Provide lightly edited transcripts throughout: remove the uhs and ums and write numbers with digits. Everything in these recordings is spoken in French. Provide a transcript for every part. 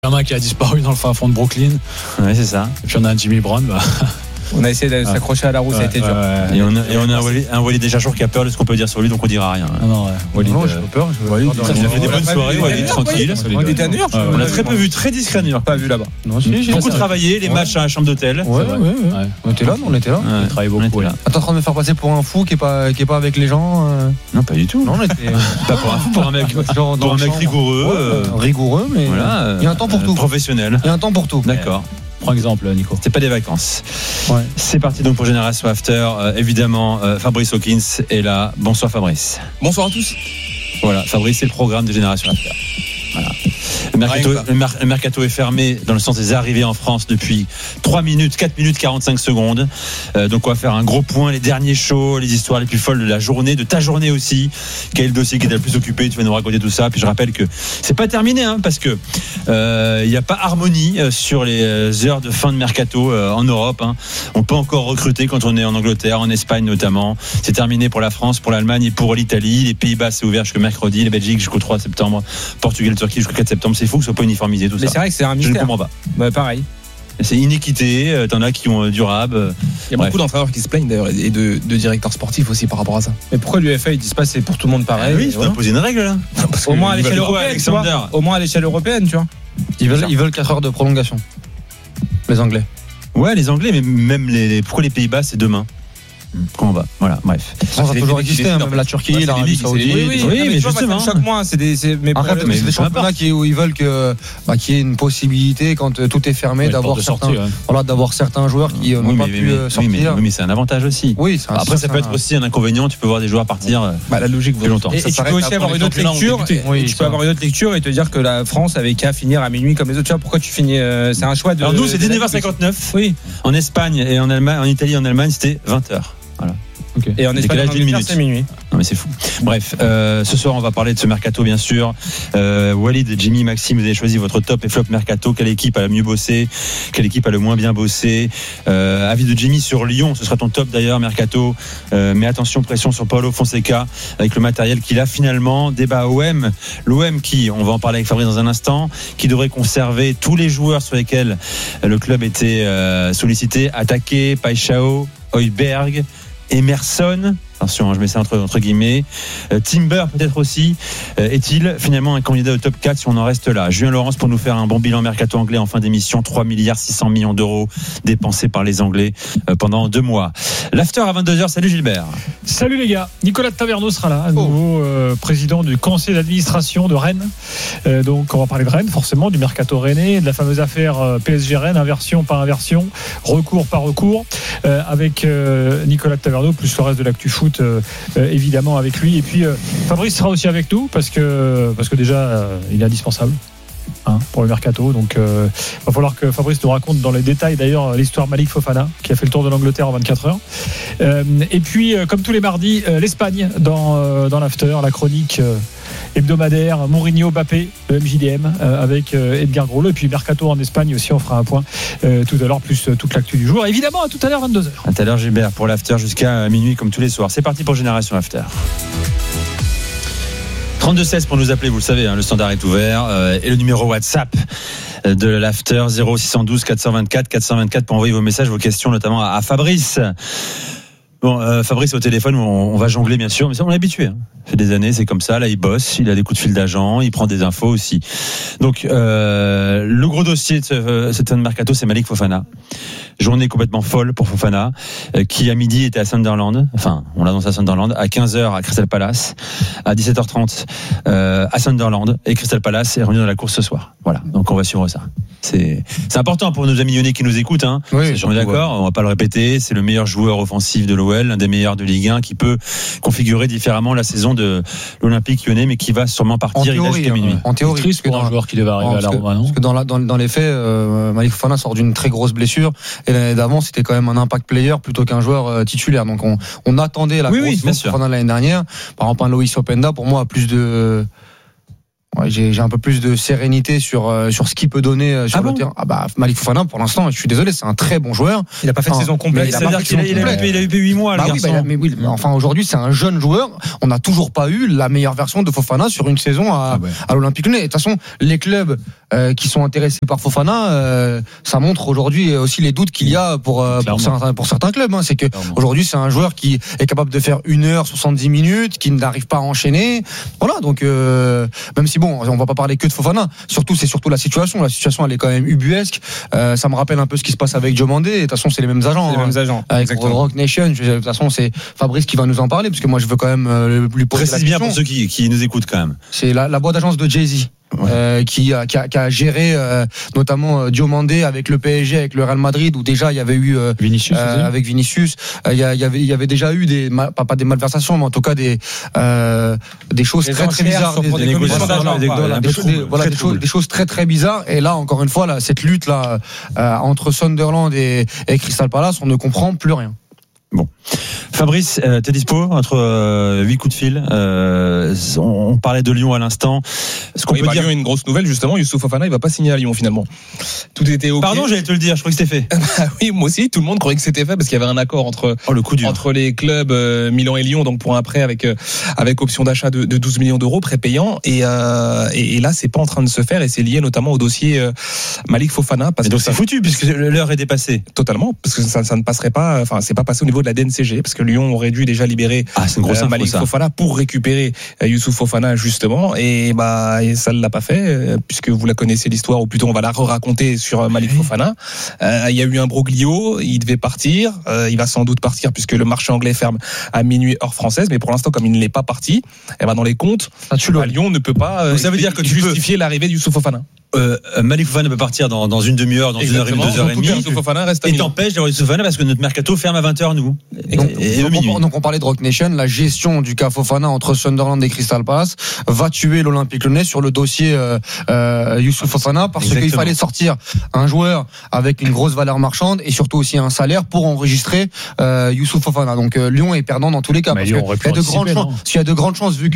Benjamin qui a disparu dans le fin fond de Brooklyn. Ouais, c'est ça. Et puis on a un Jimmy Brown. On a essayé de s'accrocher à la roue, ça a été dur. Et on a un Walid Desjachour qui a peur de ce qu'on peut dire sur lui, donc on dira rien. Non, Walid. Non, j'ai pas peur. Il a fait des bonnes soirées, Walid, tranquille. On était à New York. On l'a très peu vu, très discret à New York. Pas vu là-bas. Beaucoup travaillé, les matchs à la chambre d'hôtel. Ouais. On était là. On travaillait beaucoup. T'es en train de me faire passer pour un fou qui est pas avec les gens. Non, pas du tout. Non, on était pas pour un fou, pour un mec rigoureux. Rigoureux, mais il y a un temps pour tout. Professionnel. Il y a un temps pour tout. D'accord. Prends exemple, Nico. C'est pas des vacances. Ouais. C'est parti donc pour Génération After. Évidemment, Fabrice Hawkins est là. Bonsoir Fabrice. Bonsoir à tous. Voilà, Fabrice, c'est le programme de Génération After. Voilà. Le mercato est fermé dans le sens des arrivées en France depuis 4 minutes 45 secondes. Donc on va faire un gros point, les derniers shows, les histoires les plus folles de la journée, de ta journée aussi. Quel est le dossier qui t'a le plus occupé? Tu vas nous raconter tout ça. Puis je rappelle que c'est pas terminé, parce que il n'y a pas harmonie sur les heures de fin de mercato en Europe. On peut encore recruter quand on est en Angleterre, en Espagne notamment. C'est terminé pour la France, pour l'Allemagne et pour l'Italie. Les Pays-Bas c'est ouvert jusqu'au mercredi, la Belgique jusqu'au 3 septembre, Portugal, Turquie jusqu'au 4 septembre. C'est fou que ce soit pas uniformisé tout ça. Mais c'est vrai que c'est un mystère. Je ne comprends pas. Bah, pareil. C'est inéquité, t'en as qui ont du rab. Il y a beaucoup d'entraîneurs qui se plaignent d'ailleurs et de directeurs sportifs aussi par rapport à ça. Mais pourquoi l'UEFA ils disent pas c'est pour tout le monde pareil? Oui, il faut imposer une règle là. Au moins à l'échelle européenne, tu vois. Au moins à l'échelle européenne, tu vois. Ils veulent 4 heures de prolongation. Les Anglais. Ouais, les Anglais, mais même pourquoi les Pays-Bas c'est demain? Comment on va? Voilà, bref. Ça a toujours existé, même la Turquie, l'Arabie Saoudite. Oui, mais justement. Chaque mois, c'est des c'est des championnats où ils veulent qu'il y ait une possibilité quand tout est fermé d'avoir certains joueurs qui n'ont pas pu sortir. Oui, mais c'est un avantage aussi. Oui, après ça peut être aussi un inconvénient, tu peux voir des joueurs partir la logique plus longtemps. Et tu peux aussi avoir une autre lecture, tu peux avoir une autre lecture et te dire que la France avait qu'à finir à minuit comme les autres. Tu vois pourquoi tu finis c'est un choix de. Alors nous c'est 19h59. Oui. En Espagne et en Allemagne, en Italie et en Allemagne, c'était 20h. Voilà. Okay. Et en Espagne, c'est minuit. Non mais c'est fou. Bref, ce soir on va parler de ce mercato bien sûr. Walid, Jimmy, Maxime, vous avez choisi votre top et flop mercato. Quelle équipe a le mieux bossé? Quelle équipe a le moins bien bossé? Avis de Jimmy sur Lyon, ce sera ton top d'ailleurs mercato. Mais attention, pression sur Paulo Fonseca avec le matériel qu'il a finalement. Débat OM, l'OM qui, on va en parler avec Fabrice dans un instant, qui devrait conserver tous les joueurs sur lesquels le club était sollicité. Attaqué, Paixão, Højbjerg, Emerson, attention, je mets ça entre guillemets, Timber peut-être aussi, est-il finalement un candidat au top 4 si on en reste là? Julien Laurence pour nous faire un bon bilan mercato anglais en fin d'émission, 3,6 milliards d'euros dépensés par les Anglais pendant 2 mois. L'after à 22h, salut Gilbert. Salut les gars, Nicolas Taverneau sera là, nouveau président du conseil d'administration de Rennes. Donc on va parler de Rennes forcément, du mercato rennais, de la fameuse affaire PSG Rennes, inversion par inversion, recours par recours, avec Nicolas Taverneau plus le reste de l'actu foot évidemment avec lui. Et puis Fabrice sera aussi avec nous parce que déjà il est indispensable pour le mercato. Donc va falloir que Fabrice nous raconte dans les détails d'ailleurs l'histoire Malik Fofana qui a fait le tour de l'Angleterre en 24 heures. Et puis comme tous les mardis, l'Espagne dans l'after, la chronique hebdomadaire Mourinho Mbappé, le MJDM avec Edgar Groslo. Et puis mercato en Espagne aussi, on fera un point tout à l'heure, plus toute l'actu du jour. Évidemment, à tout à l'heure 22h. À tout à l'heure Gilbert pour l'after jusqu'à minuit comme tous les soirs. C'est parti pour Génération After. 32-16 pour nous appeler, vous le savez, le standard est ouvert, et le numéro WhatsApp de l'after 0612 424 424 pour envoyer vos messages, vos questions notamment à Fabrice. Bon, Fabrice au téléphone, on va jongler bien sûr, mais ça on est habitué. Ça fait des années, c'est comme ça. Là, il bosse, il a des coups de fil d'agent, il prend des infos aussi. Donc, le gros dossier de cette fin de mercato, c'est Malik Fofana. Journée complètement folle pour Fofana, qui à midi était à Sunderland. Enfin, on l'annonce à Sunderland. À 15h à Crystal Palace, à 17h30 à Sunderland, et Crystal Palace est revenu dans la course ce soir. Voilà. Donc on va suivre ça. C'est important pour nos amis lyonnais qui nous écoutent. Oui, on est d'accord. On va pas le répéter. C'est le meilleur joueur offensif de l'OL, l'un des meilleurs de Ligue 1, qui peut configurer différemment la saison de l'Olympique lyonnais, mais qui va sûrement partir. Il reste minuit. En théorie, triste pour un joueur qui devait arriver à la Roma, non ? Parce que dans les faits, Malik Fofana sort d'une très grosse blessure, et l'année d'avant, c'était quand même un impact player plutôt qu'un joueur titulaire. Donc on attendait la grosse Fofana l'année dernière. Par exemple, un Loïs Openda, pour moi, a plus de Ouais, j'ai un peu plus de sérénité sur ce qu'il peut donner sur le terrain. Malik Fofana, pour l'instant, je suis désolé, c'est un très bon joueur. Il a pas fait de saison complète. Il a eu 8 mois. Enfin, aujourd'hui, c'est un jeune joueur. On n'a toujours pas eu la meilleure version de Fofana sur une saison à l'Olympique Lyonnais. Et de toute façon, les clubs qui sont intéressés par Fofana, ça montre aujourd'hui aussi les doutes qu'il y a pour certains clubs. C'est que aujourd'hui, c'est un joueur qui est capable de faire 1h70 minutes, qui n'arrive pas à enchaîner. Voilà, donc même si bon, on va pas parler que de Fofana. C'est surtout la situation. La situation, elle est quand même ubuesque. Ça me rappelle un peu ce qui se passe avec Diomandé. Et de toute façon, c'est les mêmes agents. Avec Rock Nation. De toute façon, c'est Fabrice qui va nous en parler, parce que moi, je veux quand même lui poser la question. Précise bien pour ceux qui nous écoutent quand même. C'est la boîte d'agence de Jay-Z. Qui a géré notamment Diomandé avec le PSG, avec le Real Madrid, où déjà il y avait eu Vinicius avec Vinicius, il y avait déjà eu pas des malversations, mais en tout cas des choses très très bizarres, des choses très très bizarres. Et là, encore une fois, là, cette lutte là entre Sunderland et Crystal Palace, on ne comprend plus rien. Bon. Fabrice, t'es dispo entre 8 coups de fil. On parlait de Lyon à l'instant. Ce qu'on peut dire, Lyon, une grosse nouvelle justement. Youssouf Fofana, il va pas signer à Lyon finalement. Tout était OK. Pardon, j'allais te le dire. Je crois que c'était fait. Oui, moi aussi. Tout le monde croyait que c'était fait parce qu'il y avait un accord entre les clubs Milan et Lyon, donc pour un prêt avec option d'achat de 12 millions d'euros, prêt payant. Et là, c'est pas en train de se faire, et c'est lié notamment au dossier Malik Fofana. Donc c'est foutu puisque l'heure est dépassée. Totalement, parce que ça ne passerait pas. Enfin, c'est pas passé au niveau de la DNCG, parce que Lyon aurait dû déjà libérer Malik Fofana pour récupérer Youssouf Fofana justement, et ça ne l'a pas fait, puisque vous la connaissez l'histoire, ou plutôt on va la raconter sur Malik Fofana. Il y a eu un broglio, il devait partir, il va sans doute partir puisque le marché anglais ferme à minuit heure française, mais pour l'instant comme il ne l'est pas parti, dans les comptes, Lyon ne peut pas ça veut dire que justifier l'arrivée de Youssouf Fofana. Malik Fofana peut partir dans une demi-heure, dans 1h30, 2h30, et t'empêche d'avoir Youssouf Fofana parce que notre mercato ferme à 20h nous. Donc on parlait de Rock Nation, la gestion du cas Fofana entre Sunderland et Crystal Palace va tuer l'Olympique Lyonnais sur le dossier Youssouf Fofana, parce qu'il fallait sortir un joueur avec une grosse valeur marchande et surtout aussi un salaire pour enregistrer Youssouf Fofana. Donc Lyon est perdant dans tous les cas, parce qu'il y a de grandes chances vu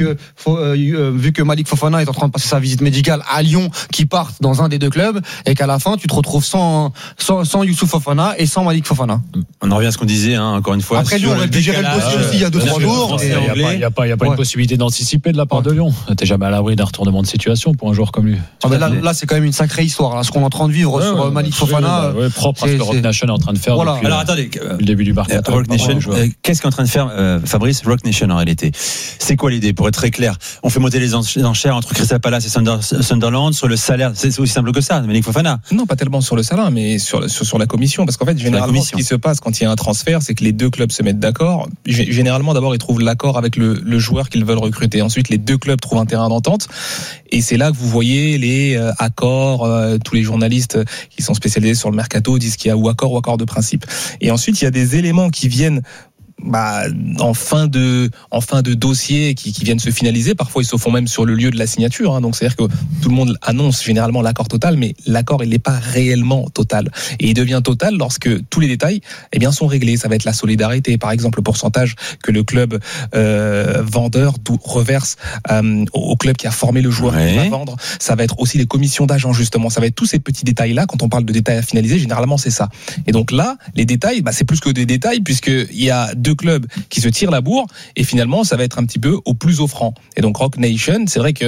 que Malik Fofana est en train de passer sa visite médicale à Lyon, qui part dans un des deux clubs, et qu'à la fin tu te retrouves sans Youssouf Fofana et sans Malik Fofana. On en revient à ce qu'on disait encore une fois. Après Lyon aurait pu gérer le dossier aussi il y a 2-3 jours. Il n'y a pas une possibilité d'anticiper de la part de Lyon. T'es jamais à l'abri d'un retournement de situation pour un joueur comme lui. Là c'est quand même une sacrée histoire. Là, ce qu'on est en train de vivre sur Malik Fofana, propre à ce que Rock Nation est en train de faire depuis alors attendez, le début du mercato. Rock Nation, qu'est-ce qu'est en train de faire Fabrice Rock Nation en réalité? C'est quoi l'idée, pour être très clair? On fait monter les enchères entre Crystal Palace et Sunderland sur le salaire. C'est aussi simple que ça, Malik Fofana. Non, pas tellement sur le salaire, mais sur la commission, parce qu'en fait généralement ce qui se passe quand il y a un transfert, c'est que les deux clubs se mettent d'accord. Généralement d'abord ils trouvent l'accord avec le joueur qu'ils veulent recruter. Ensuite les deux clubs trouvent un terrain d'entente, et c'est là que vous voyez les accords. Tous les journalistes qui sont spécialisés sur le mercato disent qu'il y a ou accord de principe. Et ensuite il y a des éléments qui viennent en fin de dossier qui viennent se finaliser. Parfois ils se font même sur le lieu de la signature, donc c'est-à-dire que tout le monde annonce généralement l'accord total, mais l'accord il n'est pas réellement total, et il devient total lorsque tous les détails sont réglés. Ça va être la solidarité, par exemple le pourcentage que le club vendeur reverse au club qui a formé le joueur qui va vendre. Ça va être aussi les commissions d'agents, justement. Ça va être tous ces petits détails là. Quand on parle de détails à finaliser, généralement c'est ça. Et donc là les détails, c'est plus que des détails, puisqu'il y a deux clubs qui se tirent la bourre, et finalement ça va être un petit peu au plus offrant. Et donc Rock Nation, c'est vrai que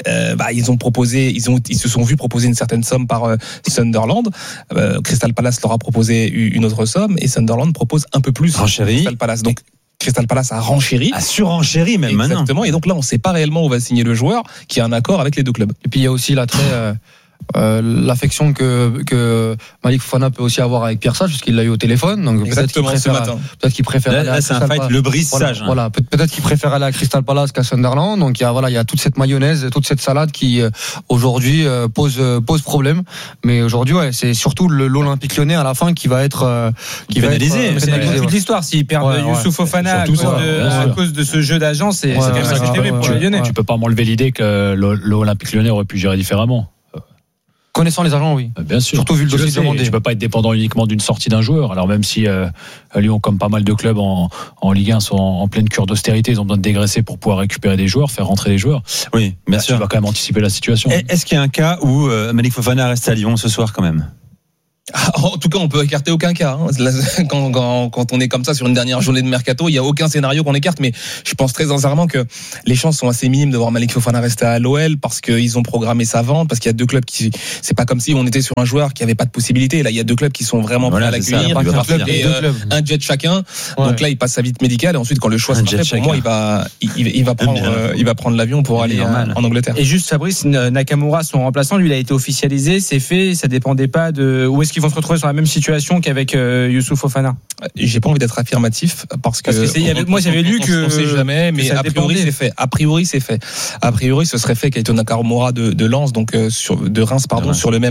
ils se sont vus proposer une certaine somme par Sunderland. Crystal Palace leur a proposé une autre somme, et Sunderland propose un peu plus. Crystal Palace. Donc Crystal Palace a renchéri. A surenchéri même. Exactement. Maintenant. Et donc là on ne sait pas réellement où va signer le joueur, qui a un accord avec les deux clubs. Et puis il y a aussi l'attrait l'affection que Malik Fofana peut aussi avoir avec Pierre Sage, parce qu'il l'a eu au téléphone. Donc peut-être qu'il préfère aller à c'est un fight, le brise Sage. Voilà, peut-être qu'il préfère aller à Crystal Palace qu'à Sunderland. Donc il y a toute cette mayonnaise, toute cette salade qui aujourd'hui pose problème. Mais aujourd'hui c'est surtout l'Olympique Lyonnais à la fin qui va être pénalisé. C'est toute l'histoire. S'ils perdent Youssouf Fofana à cause de ce jeu d'agent, c'est quand même terrible pour les Lyonnais. Tu peux pas m'enlever l'idée que l'Olympique Lyonnais aurait pu gérer différemment. Connaissant les agents, oui. Bien sûr. Surtout vu le dossier demandé. Tu peux pas être dépendant uniquement d'une sortie d'un joueur. Alors même si Lyon, comme pas mal de clubs en Ligue 1, sont en pleine cure d'austérité, ils ont besoin de dégraisser pour pouvoir récupérer des joueurs, faire rentrer des joueurs. Oui, bien sûr. Tu vas quand même anticiper la situation. Est-ce qu'il y a un cas où Malik Fofana reste à Lyon ce soir quand même? En tout cas, on peut écarter aucun cas. Quand on est comme ça sur une dernière journée de mercato, il n'y a aucun scénario qu'on écarte. Mais je pense très sincèrement que les chances sont assez minimes de voir Malik Fofana rester à l'OL parce qu'ils ont programmé sa vente, parce qu'il y a deux clubs qui. C'est pas comme si on était sur un joueur qui avait pas de possibilité. Là, il y a deux clubs qui sont vraiment prêts à l'accueillir. Un jet chacun. Ouais. Donc là, il passe sa visite médicale et ensuite, quand le choix sera fait, pour moi, il va prendre l'avion pour aller en Angleterre. Et juste Fabrice Nakamura, son remplaçant, lui, il a été officialisé, c'est fait. Ça dépendait pas de où est-ce qu'ils vont se retrouver sur la même situation qu'avec Youssouf Fofana. J'ai pas envie d'être affirmatif parce que moi j'avais lu que on sait jamais, mais a priori c'est fait. A priori ce serait fait Kaito Nakamura de Lens, donc de Reims sur le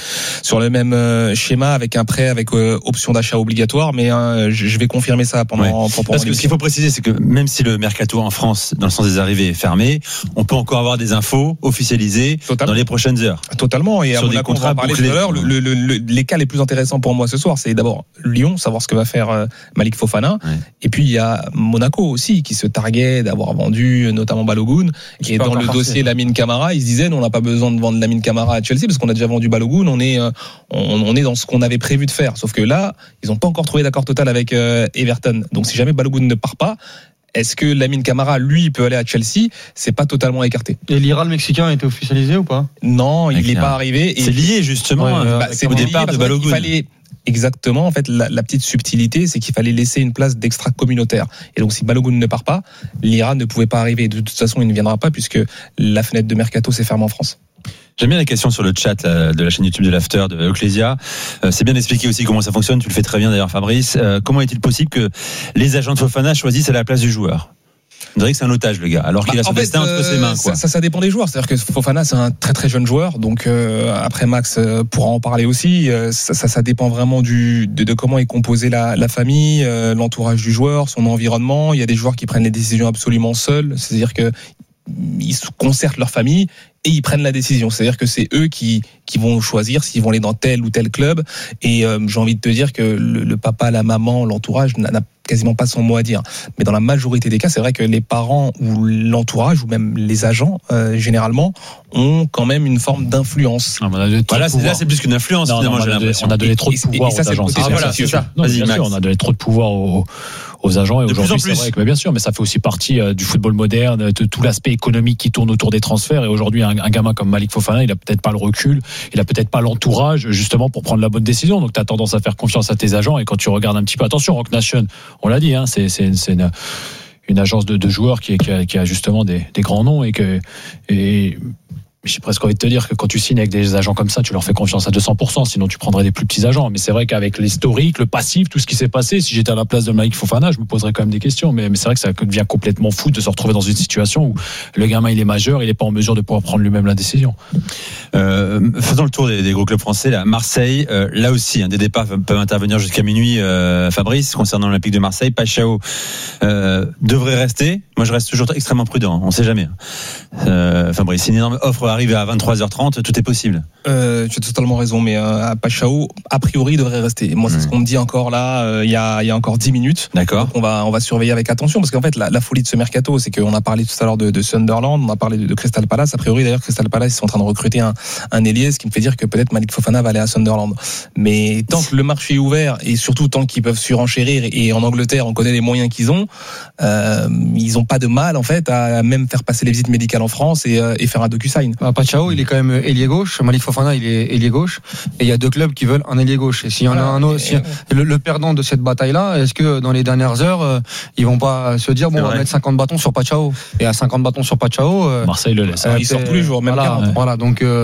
même schéma avec un prêt avec option d'achat obligatoire, mais je vais confirmer ça pendant parce que ce qu'il faut préciser, c'est que même si le mercato en France dans le sens des arrivées est fermé, on peut encore avoir des infos officialisées dans les prochaines heures. Totalement. Et sur des contrats parlé tout à l'heure, les cas les plus intéressants pour moi ce soir, c'est d'abord Lyon, savoir ce que va faire Malik Fofana, et puis il y a Monaco aussi qui se targuait d'avoir vendu notamment Balogun, et dans le dossier Lamine Camara, ils se disaient non, on n'a pas besoin de vendre Lamine Camara à Chelsea parce qu'on a déjà vendu Balogun, on est dans ce qu'on avait prévu de faire, sauf que là ils n'ont pas encore trouvé d'accord total avec Everton, donc si jamais Balogun ne part pas, est-ce que Lamine Camara, lui, peut aller à Chelsea? C'est pas totalement écarté. Et l'Ira, le Mexicain, a été officialisé ou pas? Non, il n'est pas arrivé. C'est lié justement c'est au départ de Balogun. Exactement, en fait, la petite subtilité, c'est qu'il fallait laisser une place d'extra-communautaire. Et donc, si Balogun ne part pas, l'Ira ne pouvait pas arriver. De toute façon, il ne viendra pas puisque la fenêtre de mercato s'est fermée en France. J'aime bien la question sur le chat de la chaîne YouTube de l'After de Ecclesia. C'est bien d'expliquer aussi comment ça fonctionne. Tu le fais très bien d'ailleurs, Fabrice. Comment est-il possible que les agents de Fofana choisissent à la place du joueur? On dirait que c'est un otage, le gars, alors qu'il a son destin entre ses mains, quoi. Ça dépend des joueurs. C'est-à-dire que Fofana, c'est un très très jeune joueur. Donc après, Max pourra en parler aussi. Ça dépend vraiment de comment est composée la famille, l'entourage du joueur, son environnement. Il y a des joueurs qui prennent les décisions absolument seuls. C'est-à-dire que ils concertent leur famille et ils prennent la décision. C'est-à-dire que c'est eux qui vont choisir s'ils vont aller dans tel ou tel club. Et j'ai envie de te dire que le papa, la maman, l'entourage n'a quasiment pas son mot à dire. Mais dans la majorité des cas, c'est vrai que les parents ou l'entourage ou même les agents, généralement, ont quand même une forme d'influence. Là, c'est plus qu'une influence. Finalement, j'ai l'impression. On a donné trop de pouvoir aux agents. C'est ça. Vas-y, Max. On a donné trop de pouvoir aux agents, et aujourd'hui c'est vrai que, mais bien sûr, mais ça fait aussi partie du football moderne, de tout l'aspect économique qui tourne autour des transferts. Et aujourd'hui, un gamin comme Malik Fofana, il a peut-être pas le recul, il a peut-être pas l'entourage justement pour prendre la bonne décision. Donc tu as tendance à faire confiance à tes agents, et quand tu regardes un petit peu, attention, Rock Nation, on l'a dit, c'est une agence de joueurs qui a justement des grands noms, et j'ai presque envie de te dire que quand tu signes avec des agents comme ça, tu leur fais confiance à 200%, sinon tu prendrais des plus petits agents. Mais c'est vrai qu'avec l'historique, le passif, tout ce qui s'est passé, si j'étais à la place de Malik Fofana, je me poserais quand même des questions. Mais c'est vrai que ça devient complètement fou de se retrouver dans une situation où le gamin, il est majeur, il n'est pas en mesure de pouvoir prendre lui-même la décision. Faisons le tour des gros clubs français. Là, Marseille, là aussi, des départs peuvent intervenir jusqu'à minuit. Fabrice, concernant l'Olympique de Marseille, Pachao devrait rester. Moi, je reste toujours extrêmement prudent. On ne sait jamais. Fabrice, une énorme offre arrive à 23h30, tout est possible. Tu as totalement raison, mais Pachao, a priori, devrait rester. Moi, c'est ce qu'on me dit encore là, il y a encore 10 minutes. D'accord. Donc on va surveiller avec attention, parce qu'en fait, la folie de ce mercato, c'est qu'on a parlé tout à l'heure de Sunderland, on a parlé de Crystal Palace. A priori, d'ailleurs, Crystal Palace, ils sont en train de recruter un ailier, ce qui me fait dire que peut-être Malik Fofana va aller à Sunderland. Mais tant que le marché est ouvert, et surtout tant qu'ils peuvent surenchérir, et en Angleterre, on connaît les moyens qu'ils ont, ils n'ont pas de mal, en fait, à même faire passer les visites médicales en France et faire un docu-sign. Pachao, il est quand même ailier gauche. Malik Fofana, il est ailier gauche. Et il y a deux clubs qui veulent un ailier gauche. Et s'il y en a un autre, le perdant de cette bataille-là, est-ce que dans les dernières heures, ils vont pas se dire, on va mettre 50 bâtons sur Pachao? Et à 50 bâtons sur Pachao, Marseille le laisse. Il sort tous les jours, même 40. Voilà,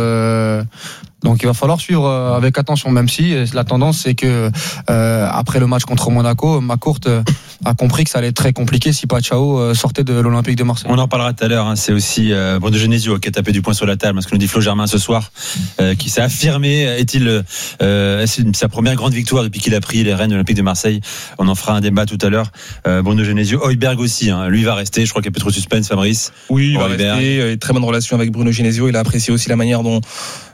donc il va falloir suivre avec attention, même si la tendance c'est que après le match contre Monaco, McCourt a compris que ça allait être très compliqué si Pachao sortait de l'Olympique de Marseille. On en parlera tout à l'heure. C'est aussi Bruno Genesio qui a tapé du poing sur la table, parce que nous dit Flo Germain ce soir, qui s'est affirmé. Est-il sa première grande victoire depuis qu'il a pris les rênes de l'Olympique de Marseille? On en fera un débat tout à l'heure. Bruno Genesio, Højbjerg aussi, lui va rester. Je crois qu'il y a plus trop de suspense, Fabrice. Oui, il va rester. Très bonne relation avec Bruno Genesio. Il a apprécié aussi la manière dont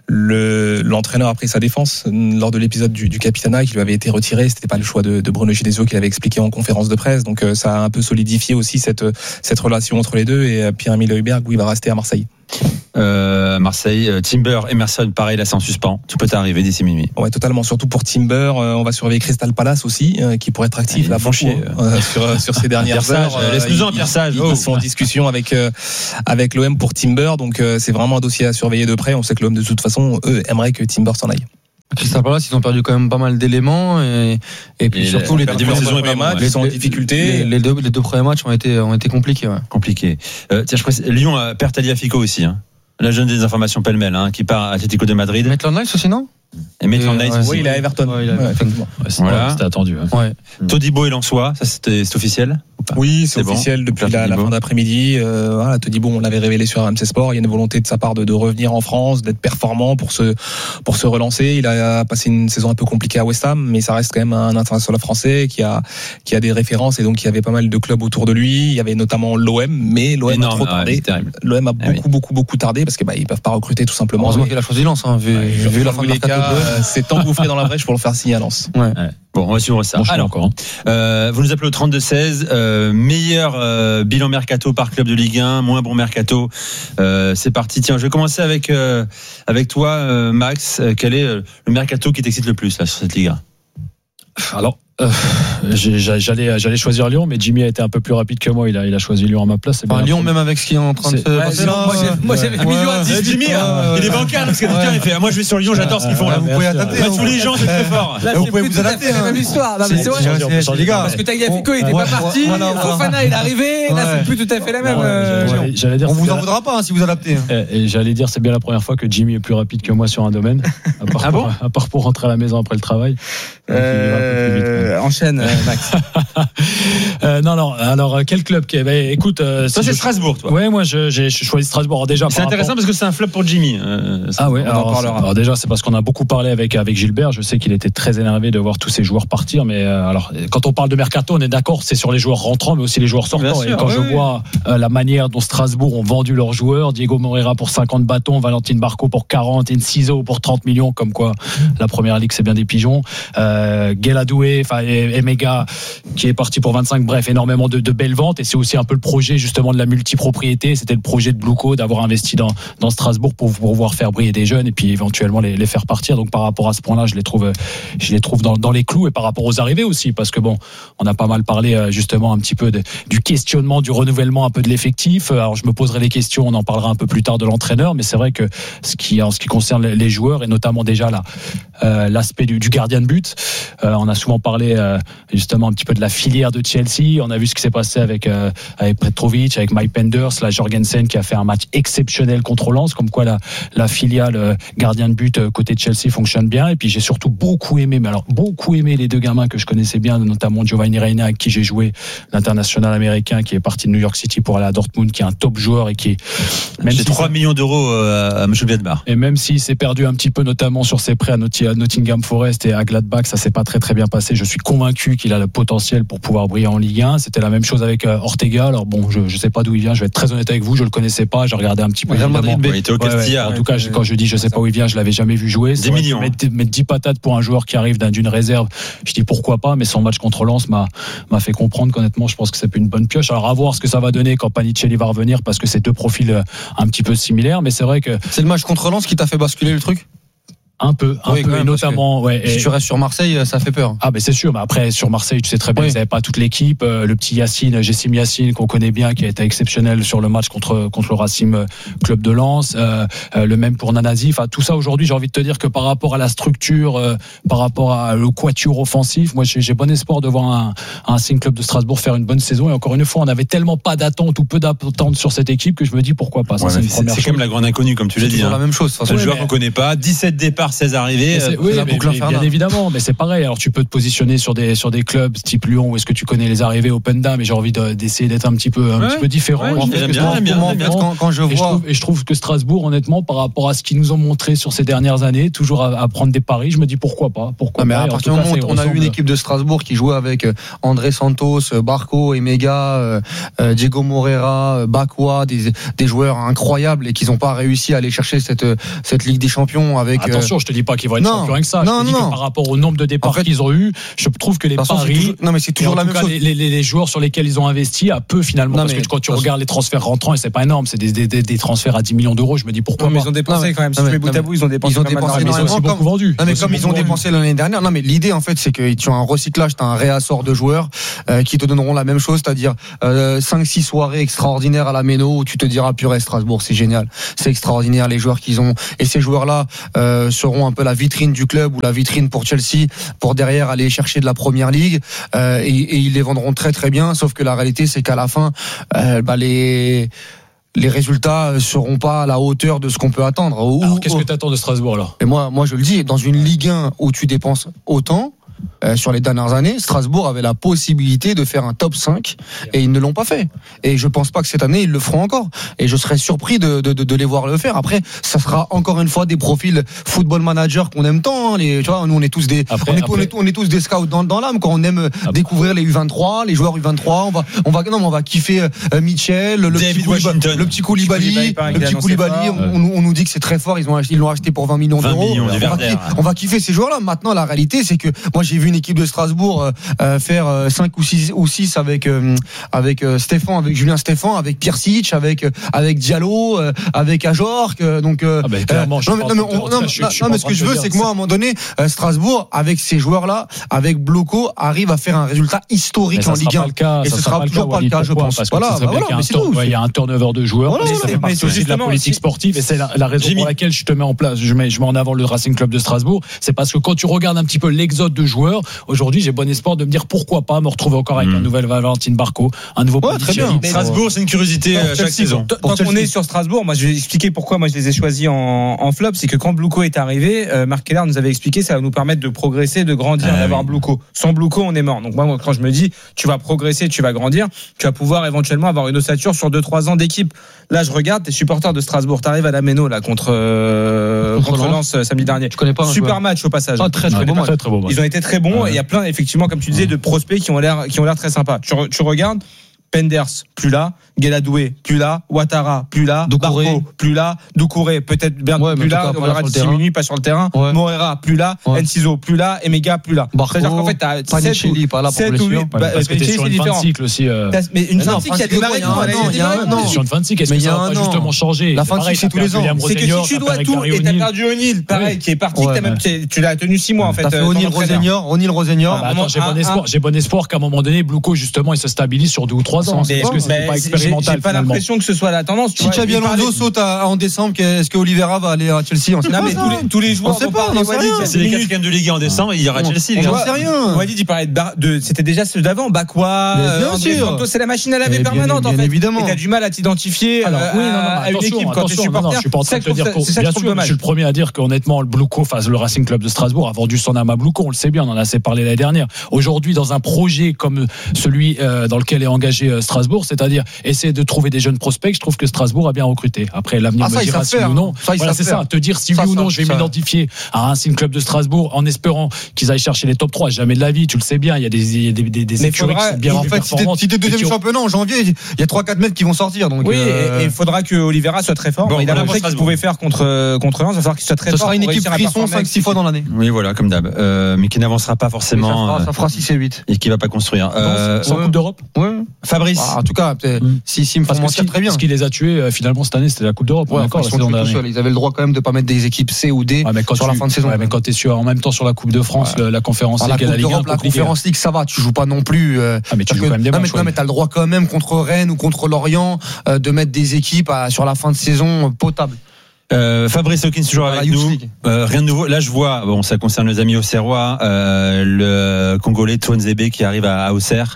l'entraîneur a pris sa défense lors de l'épisode du Capitana qui lui avait été retiré. C'était pas le choix de Bruno Genesio qui l'avait expliqué en conférence de presse. Donc ça a un peu solidifié aussi cette relation entre les deux. Et Pierre-Emile Højbjerg, il va rester à Marseille. Marseille, Timber, Emerson, pareil, là c'est en suspens. Tout peut arriver d'ici minuit. Ouais, totalement. Surtout pour Timber, on va surveiller Crystal Palace aussi, qui pourrait être actif là, franchement, sur ces dernières heures. Laisse-nous en Pierre Sage. Ils sont en discussion avec l'OM pour Timber, donc c'est vraiment un dossier à surveiller de près. On sait que l'OM de toute façon, eux, aimerait que Timber s'en aille. Crystal Palace, ils ont perdu quand même pas mal d'éléments et puis surtout les deux premiers matchs, ils sont en difficulté. Les deux premiers matchs ont été compliqués. Ouais. Compliqués. Tiens, je précise, Lyon perd Tagliafico aussi. La jeune des informations pêle-mêle, qui part à Atlético de Madrid. Maitland Niles aussi, non? Et Maitland Niles aussi. Oui, il est à Everton. Effectivement. Voilà. C'était attendu. Ouais. Todibo et Lensois, ça c'est officiel? Oui, c'est officiel bon. depuis la fin d'après-midi. Todibo, on l'avait révélé sur RMC Sport. Il y a une volonté de sa part de revenir en France, d'être performant pour se relancer. Il a passé une saison un peu compliquée à West Ham, mais ça reste quand même un international français qui a des références et donc il y avait pas mal de clubs autour de lui. Il y avait notamment l'OM, mais l'OM a trop tardé. L'OM a beaucoup tardé parce que ils peuvent pas recruter tout simplement. Heureusement qu'il a choisi Lens, vu la fin de mercato. C'est engouffré dans la brèche pour le faire signer à Lens. Ouais. Bon, on va suivre ça. Alors, encore. Vous nous appelez au 32-16. Meilleur bilan mercato par club de Ligue 1, moins bon mercato. C'est parti. Tiens, je vais commencer avec toi, Max. Quel est le mercato qui t'excite le plus là sur cette Ligue 1? Alors, j'allais choisir Lyon, mais Jimmy a été un peu plus rapide que moi. Il a choisi Lyon à ma place. Lyon, même avec ce qui est en train de se passer là. Moi, j'avais mis Lyon à 10. Jimmy, il est bancal parce que quelqu'un il fait. Moi, je vais sur Lyon. J'adore ce qu'ils font là. Vous pouvez adapter. Tous les gens, c'est très fort. Là, vous pouvez vous adapter. C'est la même histoire. Non, mais c'est vrai. Les gars, parce que Tagliafico, il était pas parti. Fofana, il est arrivé. Là, c'est plus tout à fait la même. J'allais dire, on vous en voudra pas si vous adaptez. Et j'allais dire, c'est bien la première fois que Jimmy est plus rapide que moi sur un domaine. À part pour rentrer à la maison après le travail. Enchaîne, Max. Non. Alors, quel club écoute, toi, c'est Strasbourg, toi. Ouais, moi, j'ai choisi Strasbourg. Alors, déjà, c'est intéressant parce que c'est un flop pour Jimmy. Ouais. Alors déjà, c'est parce qu'on a beaucoup parlé avec Gilbert. Je sais qu'il était très énervé de voir tous ces joueurs partir. Mais alors, quand on parle de mercato, on est d'accord, c'est sur les joueurs rentrants, mais aussi les joueurs sortants. Bien sûr, et quand je vois la manière dont Strasbourg ont vendu leurs joueurs, Diego Moreira pour 50 bâtons, Valentin Barco pour 40, Enciso pour 30 millions, comme quoi la première ligue c'est bien des pigeons. Gueladoué, Emega qui est parti pour 25. Bref, énormément de belles ventes. Et c'est aussi un peu le projet justement de la multipropriété. C'était le projet de Bluco d'avoir investi dans Strasbourg pour pouvoir faire briller des jeunes et puis éventuellement les faire partir. Donc par rapport à ce point-là, je les trouve dans les clous, et par rapport aux arrivées aussi, parce que bon, on a pas mal parlé justement un petit peu du questionnement, du renouvellement un peu de l'effectif. Alors je me poserai les questions, on en parlera un peu plus tard de l'entraîneur, mais c'est vrai que en ce qui concerne les joueurs et notamment déjà l'aspect du gardien de but, on a souvent parlé justement un petit peu de la filière de Chelsea. On a vu ce qui s'est passé avec Petrovic, avec Mike Penders, Jorgensen qui a fait un match exceptionnel contre Lens, comme quoi la filiale gardien de but côté de Chelsea fonctionne bien. Et puis j'ai surtout beaucoup aimé les deux gamins que je connaissais bien, notamment Giovanni Reina, avec qui j'ai joué, l'international américain qui est parti de New York City pour aller à Dortmund, qui est un top joueur et qui c'est 3 millions d'euros à M. Gladbach. Et même s'il s'est perdu un petit peu, notamment sur ses prêts à Nottingham Forest et à Gladbach, ça s'est pas très très bien passé. Je suis convaincu qu'il a le potentiel pour pouvoir briller en Ligue 1. C'était la même chose avec Ortega. Alors bon, je sais pas d'où il vient, je vais être très honnête avec vous, je le connaissais pas, j'ai regardé un petit peu. Il était au Castilla. En tout cas, quand je dis je sais pas où il vient, je l'avais jamais vu jouer. Des millions. Mettre 10 patates pour un joueur qui arrive d'une réserve, je dis pourquoi pas, mais son match contre Lens m'a fait comprendre qu'honnêtement, je pense que c'est plus une bonne pioche. Alors à voir ce que ça va donner quand Panicelli va revenir, parce que c'est deux profils un petit peu similaires, mais c'est vrai que c'est le match contre Lens qui t'a fait basculer le truc. Un peu, et notamment. Si tu restes sur Marseille, ça fait peur. Ah, ben c'est sûr. Mais après, sur Marseille, tu sais très bien, ils n'avaient pas toute l'équipe. Le petit Jessim Yacine, qu'on connaît bien, qui a été exceptionnel sur le match contre le Racing Club de Lens. Le même pour Nanasi. Enfin, tout ça aujourd'hui, j'ai envie de te dire que par rapport à la structure, par rapport à le quatuor offensif, moi, j'ai bon espoir de voir un Racing Club de Strasbourg faire une bonne saison. Et encore une fois, on n'avait tellement pas d'attente ou peu d'attente sur cette équipe que je me dis pourquoi pas. Ça, c'est quand même la grande inconnue, comme tu l'as dit. C'est la même chose. Un joueur qu'on connaît pas. 17 départs Marseillaise arrivée. Oui, bien évidemment, mais c'est pareil. Alors tu peux te positionner sur des clubs type Lyon où est-ce que tu connais les arrivées Open Dam, mais j'ai envie d'essayer d'être un petit peu différent. J'aime bien. Quand je vois je trouve que Strasbourg, honnêtement, par rapport à ce qu'ils nous ont montré sur ces dernières années, toujours à prendre des paris, je me dis pourquoi pas. Mais à partir du moment où on a eu une équipe de Strasbourg qui jouait avec André Santos, Barco, Emega, Diego Moreira, Bakwa, des joueurs incroyables et qu'ils n'ont pas réussi à aller chercher cette Ligue des Champions avec. Attention, je te dis pas qu'ils vont être champions avec ça. Je te dis que par rapport au nombre de départs qu'ils ont eu, je trouve que les paris. Non, mais c'est toujours la même chose. Les joueurs sur lesquels ils ont investi à peu finalement, parce que quand tu regardes les transferts rentrants, et c'est pas énorme, c'est des transferts à 10 millions d'euros. Je me dis pourquoi. Mais ils ont dépensé quand même. Si tu mets bout à bout, ils ont dépensé énormément. Beaucoup vendu. Non, mais comme ils ont dépensé l'année dernière. Non, mais l'idée en fait, c'est que tu as un recyclage, tu as un réassort de joueurs qui te donneront la même chose, c'est-à-dire 5-6 soirées extraordinaires à la Méno où tu te diras purée, Strasbourg, c'est génial, c'est extraordinaire les joueurs qu'ils ont. Et ces joueurs-là seront un peu la vitrine du club ou la vitrine pour Chelsea pour derrière aller chercher de la Première Ligue et ils les vendront très très bien. Sauf que la réalité, c'est qu'à la fin, les résultats seront pas à la hauteur de ce qu'on peut attendre. Alors, qu'est-ce que tu attends de Strasbourg alors ? Et moi je le dis, dans une Ligue 1 où tu dépenses autant, sur les dernières années, Strasbourg avait la possibilité de faire un top 5 et ils ne l'ont pas fait. Et je pense pas que cette année ils le feront encore. Et je serais surpris de les voir le faire. Après, ça sera encore une fois des profils football manager qu'on aime tant. Tu vois, nous on est tous des scouts dans l'âme quand on aime découvrir les U23, les joueurs U23. On va kiffer Mitchell, le petit Koulibaly. On nous dit que c'est très fort. Ils l'ont acheté pour 20 millions d'euros. On va kiffer ces joueurs-là. Maintenant, la réalité, c'est que moi j'ai vu une équipe de Strasbourg faire 5 ou 6 avec Stéphane, avec Julien Stéphane, avec Pirsic, avec Diallo, avec Ajorc. Donc clairement, mais ce que je veux, c'est que moi à un moment donné, Strasbourg avec ces joueurs-là, avec Bloco, arrive à faire un résultat historique en Ligue 1. Et ce sera toujours pas le cas, je pense. Voilà, il y a un turnover de joueurs. Ça fait partie aussi de la politique sportive et c'est la raison pour laquelle je te mets en place. Je mets en avant le Racing Club de Strasbourg. C'est parce que quand tu regardes un petit peu l'exode de joueurs, aujourd'hui, j'ai bon espoir de me dire pourquoi pas me retrouver encore avec un nouvel Valentine Barco, un nouveau très bien. Strasbourg, c'est une curiosité chaque saison. Tant qu'on est sur Strasbourg, moi je vais expliquer pourquoi moi je les ai choisis en flop, c'est que quand Blouco est arrivé, Marc Keller nous avait expliqué ça va nous permettre de progresser, de grandir, d'avoir Blouco. Sans Blouco, on est mort. Donc moi quand je me dis tu vas progresser, tu vas grandir, tu vas pouvoir éventuellement avoir une ossature sur 2-3 ans d'équipe. Là, je regarde, t'es supporter de Strasbourg, t'arrives à la Méno là contre Lens samedi dernier. Je connais pas. Super match au passage. Très beau match. Ils ont été très bons et il y a plein effectivement comme tu disais de prospects qui ont l'air très sympas. Tu regardes Penders plus là, Guéladoué plus là, Ouattara plus là, Barco plus là, Doucouré peut-être bien plus là, on verra d'ici minuit pas sur le terrain, Moreira plus là, Enciso plus là, Emega plus là. C'est-à-dire qu'en fait t'as Panicelli pas là pour blessure. Parce que t'es sur une fin de cycle aussi. Mais une fin de cycle qui a démarré t'es sur une fin de cycle, est-ce que ça va pas justement changer? La fin de cycle c'est tous les ans. C'est que si tu dois tout et t'as perdu O'Neill, pareil, qui est parti, tu l'as tenu 6 mois en fait. T'as fait O'Neill Rosenior. J'ai bon espoir qu'à un moment donné, Blouco justement il se stabilise sur 2 ou 3 ans. Parce que c'est pas expérimental. J'ai pas l'impression que ce soit la tendance. Si Xabi Alonso saute en décembre, est-ce que Oliveira va aller à Chelsea? On sait pas. Tous les joueurs. On sait pas. C'est les 4e de Ligue en décembre, il ira à Chelsea. On sait rien. Walid, il parlait c'était déjà ceux d'avant. Bakwa, André Santos, c'est la machine à laver permanente en fait. Évidemment. Et t'as du mal à t'identifier à une équipe quand t'es supporter. Je suis pas en train de te dire bien sûr, je suis le premier à dire qu'honnêtement Blouco, le Racing Club de Strasbourg a vendu son âme à Blouco. On le sait bien, on en a assez parlé l'année dernière. Aujourd'hui, dans un projet comme celui dans lequel est engagé Strasbourg, c'est-à-dire essayer de trouver des jeunes prospects, je trouve que Strasbourg a bien recruté. Après, l'avenir me dira si oui ou non. Voilà, c'est ça. Te dire si oui ou non, je vais m'identifier à un Racing Club de Strasbourg en espérant qu'ils aillent chercher les top 3. Jamais de la vie, tu le sais bien. Il y a des écuries qui sont bien plus performantes. Si t'es deuxième championnat en janvier, il y a 3-4 mecs qui vont sortir. Donc oui, et il faudra que Oliveira soit très fort. Il a montré qu'il pouvait faire contre Lens. Il va falloir qu'il soit très fort. Ce sera une équipe frisson 5-6 fois dans l'année. Oui, voilà, comme d'hab. Mais qui n'avancera pas forcément. Ça fera 6 et 8. Et qui va pas construire. Sans Coupe d'Europe. Fabrice. En tout cas, si me font mentir très bien. Ce qui les a tués finalement cette année, c'était la Coupe d'Europe. Ils avaient le droit quand même de pas mettre des équipes C ou D sur la fin de saison. Mais quand t'es en même temps sur la Coupe de France, la Conférence League et la Ligue 1, la Conférence League, ça va. Tu joues pas non plus. Mais tu joues quand même des matchs. Non, mais t'as le droit quand même contre Rennes ou contre Lorient de mettre des équipes sur la fin de saison potables. Fabrice Hawkins toujours avec nous. Rien de nouveau. Là, je vois, bon, ça concerne les amis auxerrois, le Congolais Touanzebe qui arrive à Auxerre.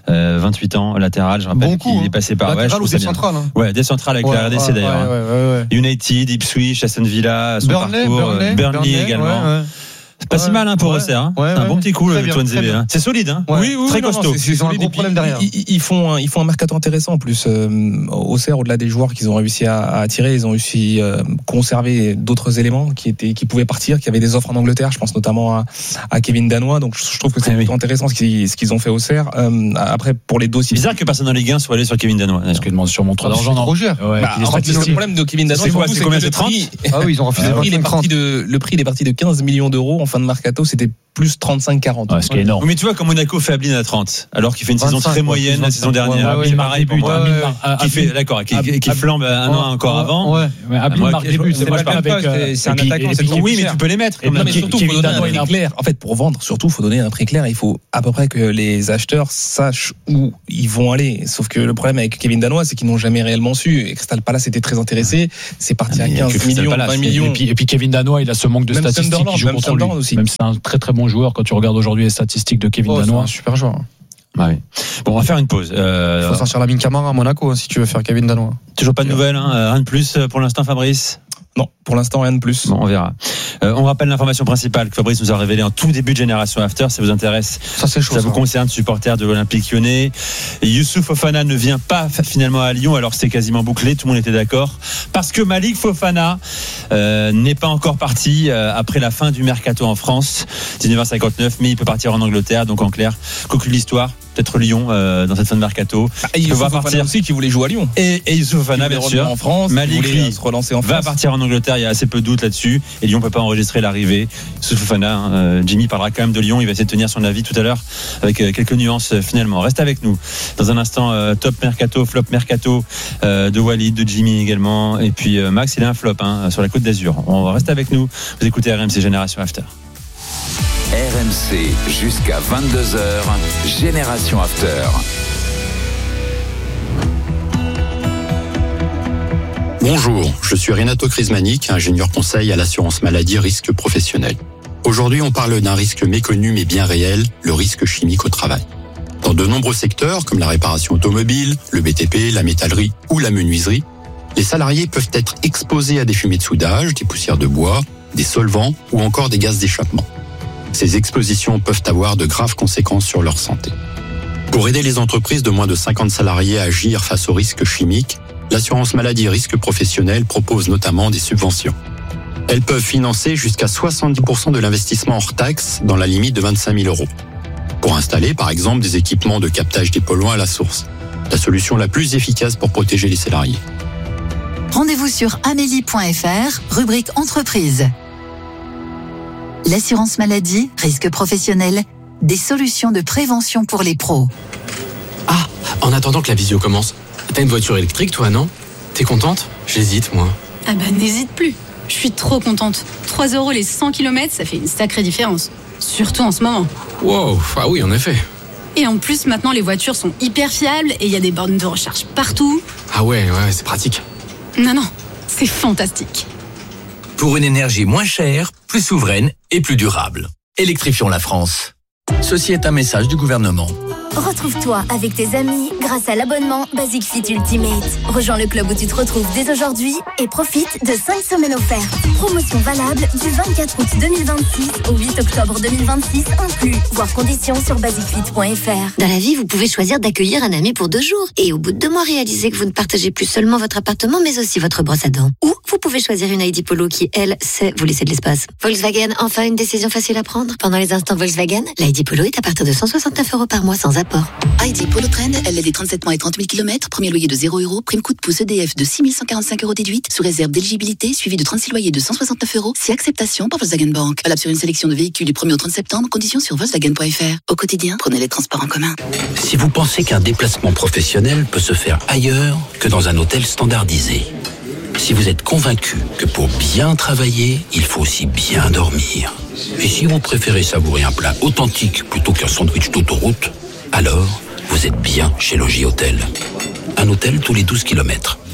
28 ans, latéral, je rappelle qu'il est passé par latéral ou des centrales. Ouais, des centrales avec la RDC d'ailleurs. Ouais. United, Ipswich, Aston Villa, son parcours, Burnley également. Ouais. C'est pas si mal pour Auxerre. Hein. C'est un bon petit coup, le Touanzebe. Hein. C'est solide. Hein. Oui, très costaud. Ils ont un gros problème derrière. Ils font un mercato intéressant en plus. Auxerre, au-delà des joueurs qu'ils ont réussi à attirer, ils ont réussi à conserver d'autres éléments qui pouvaient partir, qui avaient des offres en Angleterre. Je pense notamment à Kevin Danois. Donc je trouve que c'est plutôt intéressant ce qu'ils ont fait Auxerre. Après, pour les dossiers. Bizarre que personne dans les Ligue 1 soit allé sur Kevin Danois. Parce qu'il demande sûrement trop d'argent. Roger. Le problème de Kevin Danois, c'est combien? C'est 30? Ah oui, ils ont refusé. Le prix est parti de 15 millions d'euros en fin de mercato. C'était plus 35-40. Ouais, ce qui est énorme. Mais tu vois, comme Monaco fait Ablin à 30, alors qu'il fait une saison très moyenne la saison dernière. Il marque des buts. Qui fait, d'accord, qui flambe un an encore avant. Ablin marque des buts. C'est un attaquant. Oui, mais tu peux les mettre. Mais surtout, il faut donner un prix clair. En fait, pour vendre, surtout, il faut donner un prix clair. Il faut à peu près que les acheteurs sachent où ils vont aller. Sauf que le problème avec Kevin Danois, c'est qu'ils n'ont jamais réellement su. Et Crystal Palace était très intéressé. C'est parti à 15 millions, 20 millions. Et puis Kevin Danois, il a ce manque de statistiques qui joue contre lui. Même c'est un très très bon joueur quand tu regardes aujourd'hui les statistiques de Kevin Danois. C'est un super joueur. Ouais. Bon, on va faire une pause. Il faut sortir Lamine Camara à Monaco si tu veux faire Kevin Danois. Toujours pas de nouvelles, rien de plus pour l'instant, Fabrice? Non, pour l'instant, rien de plus. Bon, on verra. On rappelle l'information principale que Fabrice nous a révélée en tout début de Génération After. Ça vous intéresse? Ça, c'est chaud. Ça vous concerne, supporter de l'Olympique Lyonnais. Youssouf Fofana ne vient pas finalement à Lyon, alors c'est quasiment bouclé. Tout le monde était d'accord. Parce que Malik Fofana n'est pas encore parti après la fin du mercato en France. 19h59, mais il peut partir en Angleterre. Donc en clair, conclut l'histoire. Peut-être Lyon dans cette fin de mercato. Il va partir aussi qui voulait jouer à Lyon. Et Youssouf Fofana, bien sûr. En France, Malik lui se relancer en France. Va partir en Angleterre. Il y a assez peu de doutes là-dessus. Et Lyon peut pas enregistrer l'arrivée. Youssouf Fofana, Jimmy parlera quand même de Lyon. Il va essayer de tenir son avis tout à l'heure avec quelques nuances finalement. Reste avec nous. Dans un instant, top mercato, flop mercato de Walid, de Jimmy également. Et puis Max, il a un flop sur la Côte d'Azur. On va rester avec nous. Vous écoutez RMC Génération After. RMC jusqu'à 22h, Génération After. Bonjour, je suis Renato Crismanic, ingénieur conseil à l'assurance maladie risque professionnel. Aujourd'hui, on parle d'un risque méconnu mais bien réel, le risque chimique au travail. Dans de nombreux secteurs, comme la réparation automobile, le BTP, la métallerie ou la menuiserie, les salariés peuvent être exposés à des fumées de soudage, des poussières de bois, des solvants ou encore des gaz d'échappement. Ces expositions peuvent avoir de graves conséquences sur leur santé. Pour aider les entreprises de moins de 50 salariés à agir face aux risques chimiques, l'assurance maladie risque professionnel propose notamment des subventions. Elles peuvent financer jusqu'à 70% de l'investissement hors taxe dans la limite de 25 000 €. Pour installer, par exemple, des équipements de captage des polluants à la source. La solution la plus efficace pour protéger les salariés. Rendez-vous sur amélie.fr, rubrique entreprise. L'assurance maladie, risque professionnel, des solutions de prévention pour les pros. Ah, en attendant que la visio commence, t'as une voiture électrique toi, non? T'es contente? J'hésite, moi. Ah bah n'hésite plus, je suis trop contente. 3 € les 100 km, ça fait une sacrée différence. Surtout en ce moment. Wow, ah oui, en effet. Et en plus, maintenant, les voitures sont hyper fiables et il y a des bornes de recharge partout. Ah ouais, c'est pratique. Non, c'est fantastique. Pour une énergie moins chère, plus souveraine et plus durable. Électrifions la France. Ceci est un message du gouvernement. Retrouve-toi avec tes amis grâce à l'abonnement Basic Fit Ultimate. Rejoins le club où tu te retrouves dès aujourd'hui et profite de 5 semaines offertes. Promotion valable du 24 août 2026 au 8 octobre 2026 inclus. Voir conditions sur basicfit.fr. Dans la vie, vous pouvez choisir d'accueillir un ami pour 2 jours. Et au bout de 2 mois, réaliser que vous ne partagez plus seulement votre appartement, mais aussi votre brosse à dents. Ou vous pouvez choisir une ID Polo qui, elle, sait vous laisser de l'espace. Volkswagen, enfin une décision facile à prendre. Pendant les instants Volkswagen, l'ID Polo est à partir de 169 € par mois sans apport. ID Polo Trend, LLD 37 mois et 30 000 km, premier loyer de 0 €, prime coup de pouce EDF de 6 145 € déduite, sous réserve d'éligibilité, suivi de 36 loyers de 169 €, si acceptation par Volkswagen Bank. Valable sur une sélection de véhicules du 1er au 30 septembre, conditions sur Volkswagen.fr. Au quotidien, prenez les transports en commun. Si vous pensez qu'un déplacement professionnel peut se faire ailleurs que dans un hôtel standardisé, si vous êtes convaincu que pour bien travailler, il faut aussi bien dormir, et si vous préférez savourer un plat authentique plutôt qu'un sandwich d'autoroute, alors vous êtes bien chez Logis Hôtel. Un hôtel tous les 12 km.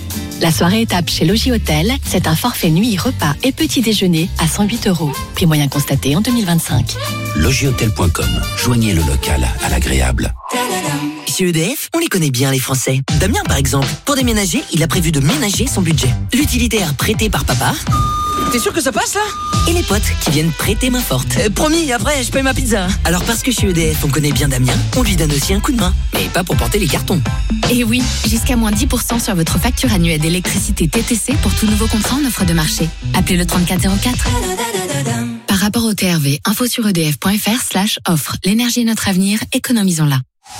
La soirée étape chez Logis Hôtel, c'est un forfait nuit, repas et petit déjeuner à 108 €. Prix moyen constaté en 2025. Logihôtel.com. Joignez le local à l'agréable. Chez EDF, on les connaît bien les Français. Damien par exemple, pour déménager, il a prévu de ménager son budget. L'utilitaire prêté par papa. T'es sûr que ça passe là? Et les potes qui viennent prêter main forte. Promis, après je paye ma pizza. Alors parce que chez EDF on connaît bien Damien, on lui donne aussi un coup de main. Mais pas pour porter les cartons. Et oui, jusqu'à moins 10% sur votre facture annuelle d'électricité TTC pour tout nouveau contrat en offre de marché. Appelez le 3404. Par rapport au TRV, info sur edf.fr/offre. L'énergie est notre avenir, économisons-la.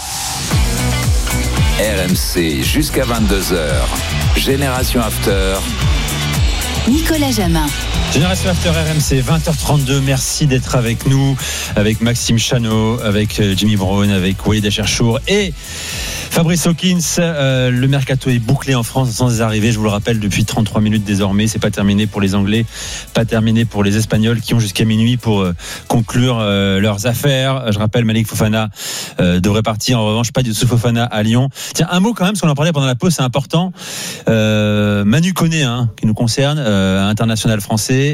RMC jusqu'à 22h. Génération After. Nicolas Jamin. Génération After RMC, 20h32. Merci d'être avec nous, avec Maxime Chanot, avec Jimmy Brown, avec Walid Acharchour et Fabrice Hawkins. Le mercato est bouclé en France sans arriver. Je vous le rappelle, depuis 33 minutes désormais. C'est pas terminé pour les Anglais, pas terminé pour les Espagnols qui ont jusqu'à minuit pour conclure leurs affaires. Je rappelle, Malik Fofana devrait partir. En revanche, pas de Youssouf Fofana à Lyon. Tiens, un mot quand même, parce qu'on en parlait pendant la pause, c'est important. Manu Koné, qui nous concerne, international français.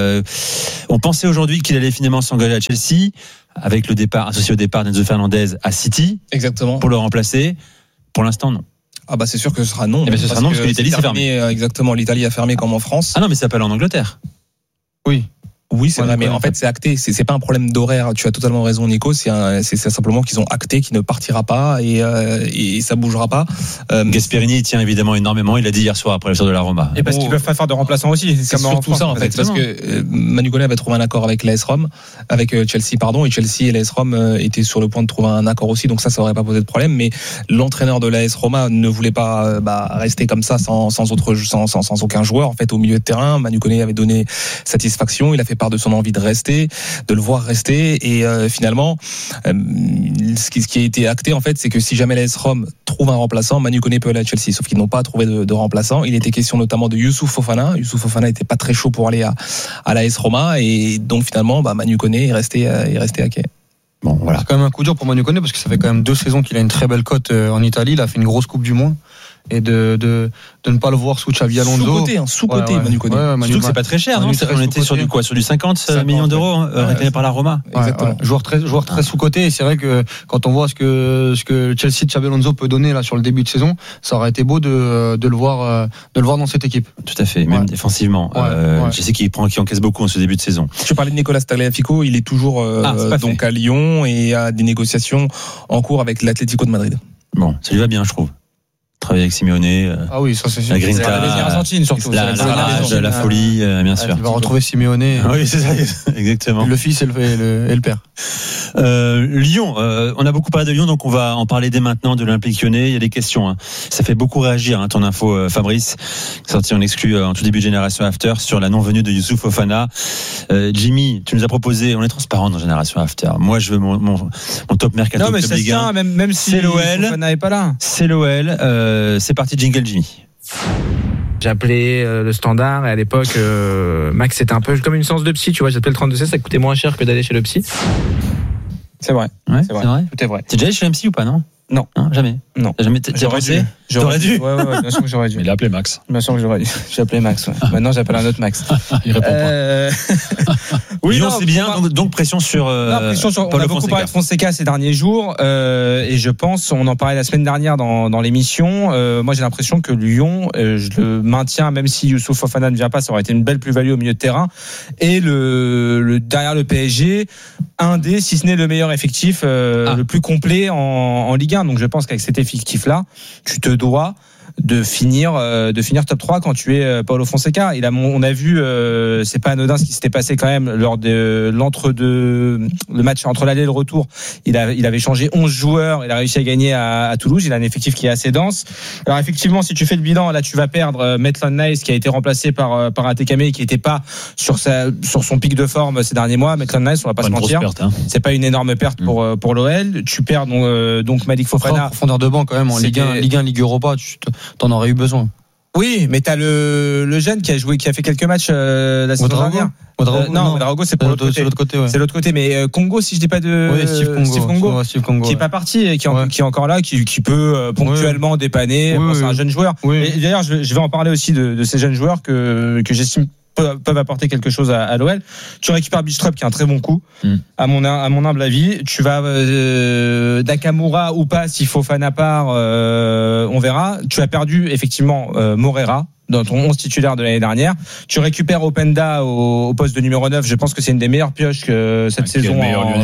On pensait aujourd'hui qu'il allait finalement s'engager à Chelsea, avec le départ associé au départ d'Enzo Fernandez à City. Exactement. Pour le remplacer. Pour l'instant, non. Ah bah c'est sûr que ce sera non. Ce sera non parce que l'Italie s'est fermée. Exactement, l'Italie a fermé comme en France. Ah non, mais ça s'appelle en Angleterre. Oui, c'est vrai, mais en fait, c'est acté. C'est pas un problème d'horaire. Tu as totalement raison, Nico. C'est simplement qu'ils ont acté qu'il ne partira pas et ça bougera pas. Gasperini il tient évidemment énormément. Il l'a dit hier soir après le sort de la Roma. Et parce qu'ils peuvent pas faire de remplaçant aussi. C'est surtout ça, en fait. Parce que Manu Koné avait trouvé un accord avec l'AS Rome, avec Chelsea, pardon, et Chelsea et l'AS Rome étaient sur le point de trouver un accord aussi. Donc ça aurait pas posé de problème. Mais l'entraîneur de l'AS Roma ne voulait pas rester comme ça sans aucun joueur. En fait, au milieu de terrain, Manu Koné avait donné satisfaction. Il a fait part de son envie de rester, de le voir rester, et finalement ce qui a été acté en fait, c'est que si jamais l'AS Rome trouve un remplaçant, Manu Koné peut aller à Chelsea, sauf qu'ils n'ont pas trouvé de remplaçant. Il était question notamment de Youssouf Fofana. Youssouf Fofana n'était pas très chaud pour aller à l'AS Roma, et donc finalement Manu Koné est resté à quai. Bon, voilà. C'est quand même un coup dur pour Manu Koné parce que ça fait quand même 2 saisons qu'il a une très belle cote en Italie. Il a fait une grosse Coupe du Monde. Et de ne pas le voir sous Xavi Alonso. Sous-côté, Manu Koné. Surtout que c'est pas très cher, non? On était sur du quoi? Sur du 50 millions d'euros réclamés par la Roma. Exactement. Joueur très sous-côté. Et c'est vrai que quand on voit ce que Chelsea de Xavi Alonso peut donner là sur le début de saison, ça aurait été beau de le voir dans cette équipe. Tout à fait, même défensivement. Je sais qu'il encaisse beaucoup en ce début de saison. Je parlais de Nicolas Tagliafico, il est toujours donc à Lyon et a des négociations en cours avec l'Atlético de Madrid. Bon, ça lui va bien, je trouve. Travailler avec Simeone, ah oui, ça c'est sûr. La Grinta, Argentine surtout, la folie, bien sûr. Il va retrouver Simeone. Oui, c'est ça, exactement. Le fils et le père. Lyon, on a beaucoup parlé de Lyon, donc on va en parler dès maintenant de l'Olympique Lyonnais. Il y a des questions. Ça fait beaucoup réagir ton info, Fabrice, sorti en exclu en tout début de Génération After sur la non-venue de Youssouf Fofana. Jimmy, tu nous as proposé, on est transparent dans Génération After. Moi, je veux mon top mercato. Non, mais ça tient, même si c'est l'OL. Fofana n'est pas là. C'est l'OL. C'est parti, jingle Jimmy. J'ai appelé le standard et à l'époque Max c'était un peu comme une séance de psy, tu vois, j'appelais le 32C, ça coûtait moins cher que d'aller chez le psy. C'est vrai. Ouais, c'est vrai. Tout est vrai. T'es déjà allé chez un psy ou pas, non? Non. Jamais. Non. Jamais. J'aurais dû. Ouais, bien sûr que j'aurais dû. Il a appelé Max. Bien sûr que j'aurais dû. J'ai appelé Max. Ouais. Maintenant, j'appelle un autre Max. Il répond pas. Oui, Lyon, c'est bien. Donc pression sur. Pression sur. On a beaucoup parlé de Fonseca ces derniers jours, et je pense, on en parlait la semaine dernière dans l'émission. Moi, j'ai l'impression que Lyon, je le maintiens, même si Youssouf Fofana ne vient pas, ça aurait été une belle plus-value au milieu de terrain. Et derrière le PSG, si ce n'est le meilleur effectif, le plus complet en Ligue 1. Donc, je pense qu'avec cet effectif-là, tu te dois de finir top 3 quand tu es Paulo Fonseca. On a vu, c'est pas anodin ce qui s'était passé quand même lors de le match entre l'aller et le retour. Il avait changé 11 joueurs, il a réussi à gagner à Toulouse. Il a un effectif qui est assez dense. Alors effectivement, si tu fais le bilan, là tu vas perdre Maitland-Niles qui a été remplacé par Atekame qui était pas sur son pic de forme ces derniers mois. Maitland-Niles, on va pas se mentir, c'est pas une énorme perte pour l'OL. Tu perds donc Malik Fofana. Profondeur de banc quand même en Ligue 1, Ligue Europa, t'en aurais eu besoin. Oui, mais t'as le jeune qui a fait quelques matchs la saison dernière. Non, Ouedraogo, c'est pour l'autre côté. Ouais. C'est l'autre côté, mais Congo, si je dis pas de Steve Congo, qui est pas parti et qui est encore là, qui peut ponctuellement dépanner. C'est un jeune joueur. Et d'ailleurs, je vais en parler aussi de ces jeunes joueurs que j'estime peuvent apporter quelque chose à l'OL. Tu récupères Billstrup qui a un très bon coup, à mon humble avis. Tu vas Nakamura ou pas, si Fofana part, on verra. Tu as perdu effectivement Morera dans ton 11 titulaire de l'année dernière. Tu récupères Openda au poste de numéro 9. Je pense que c'est une des meilleures pioches que cette saison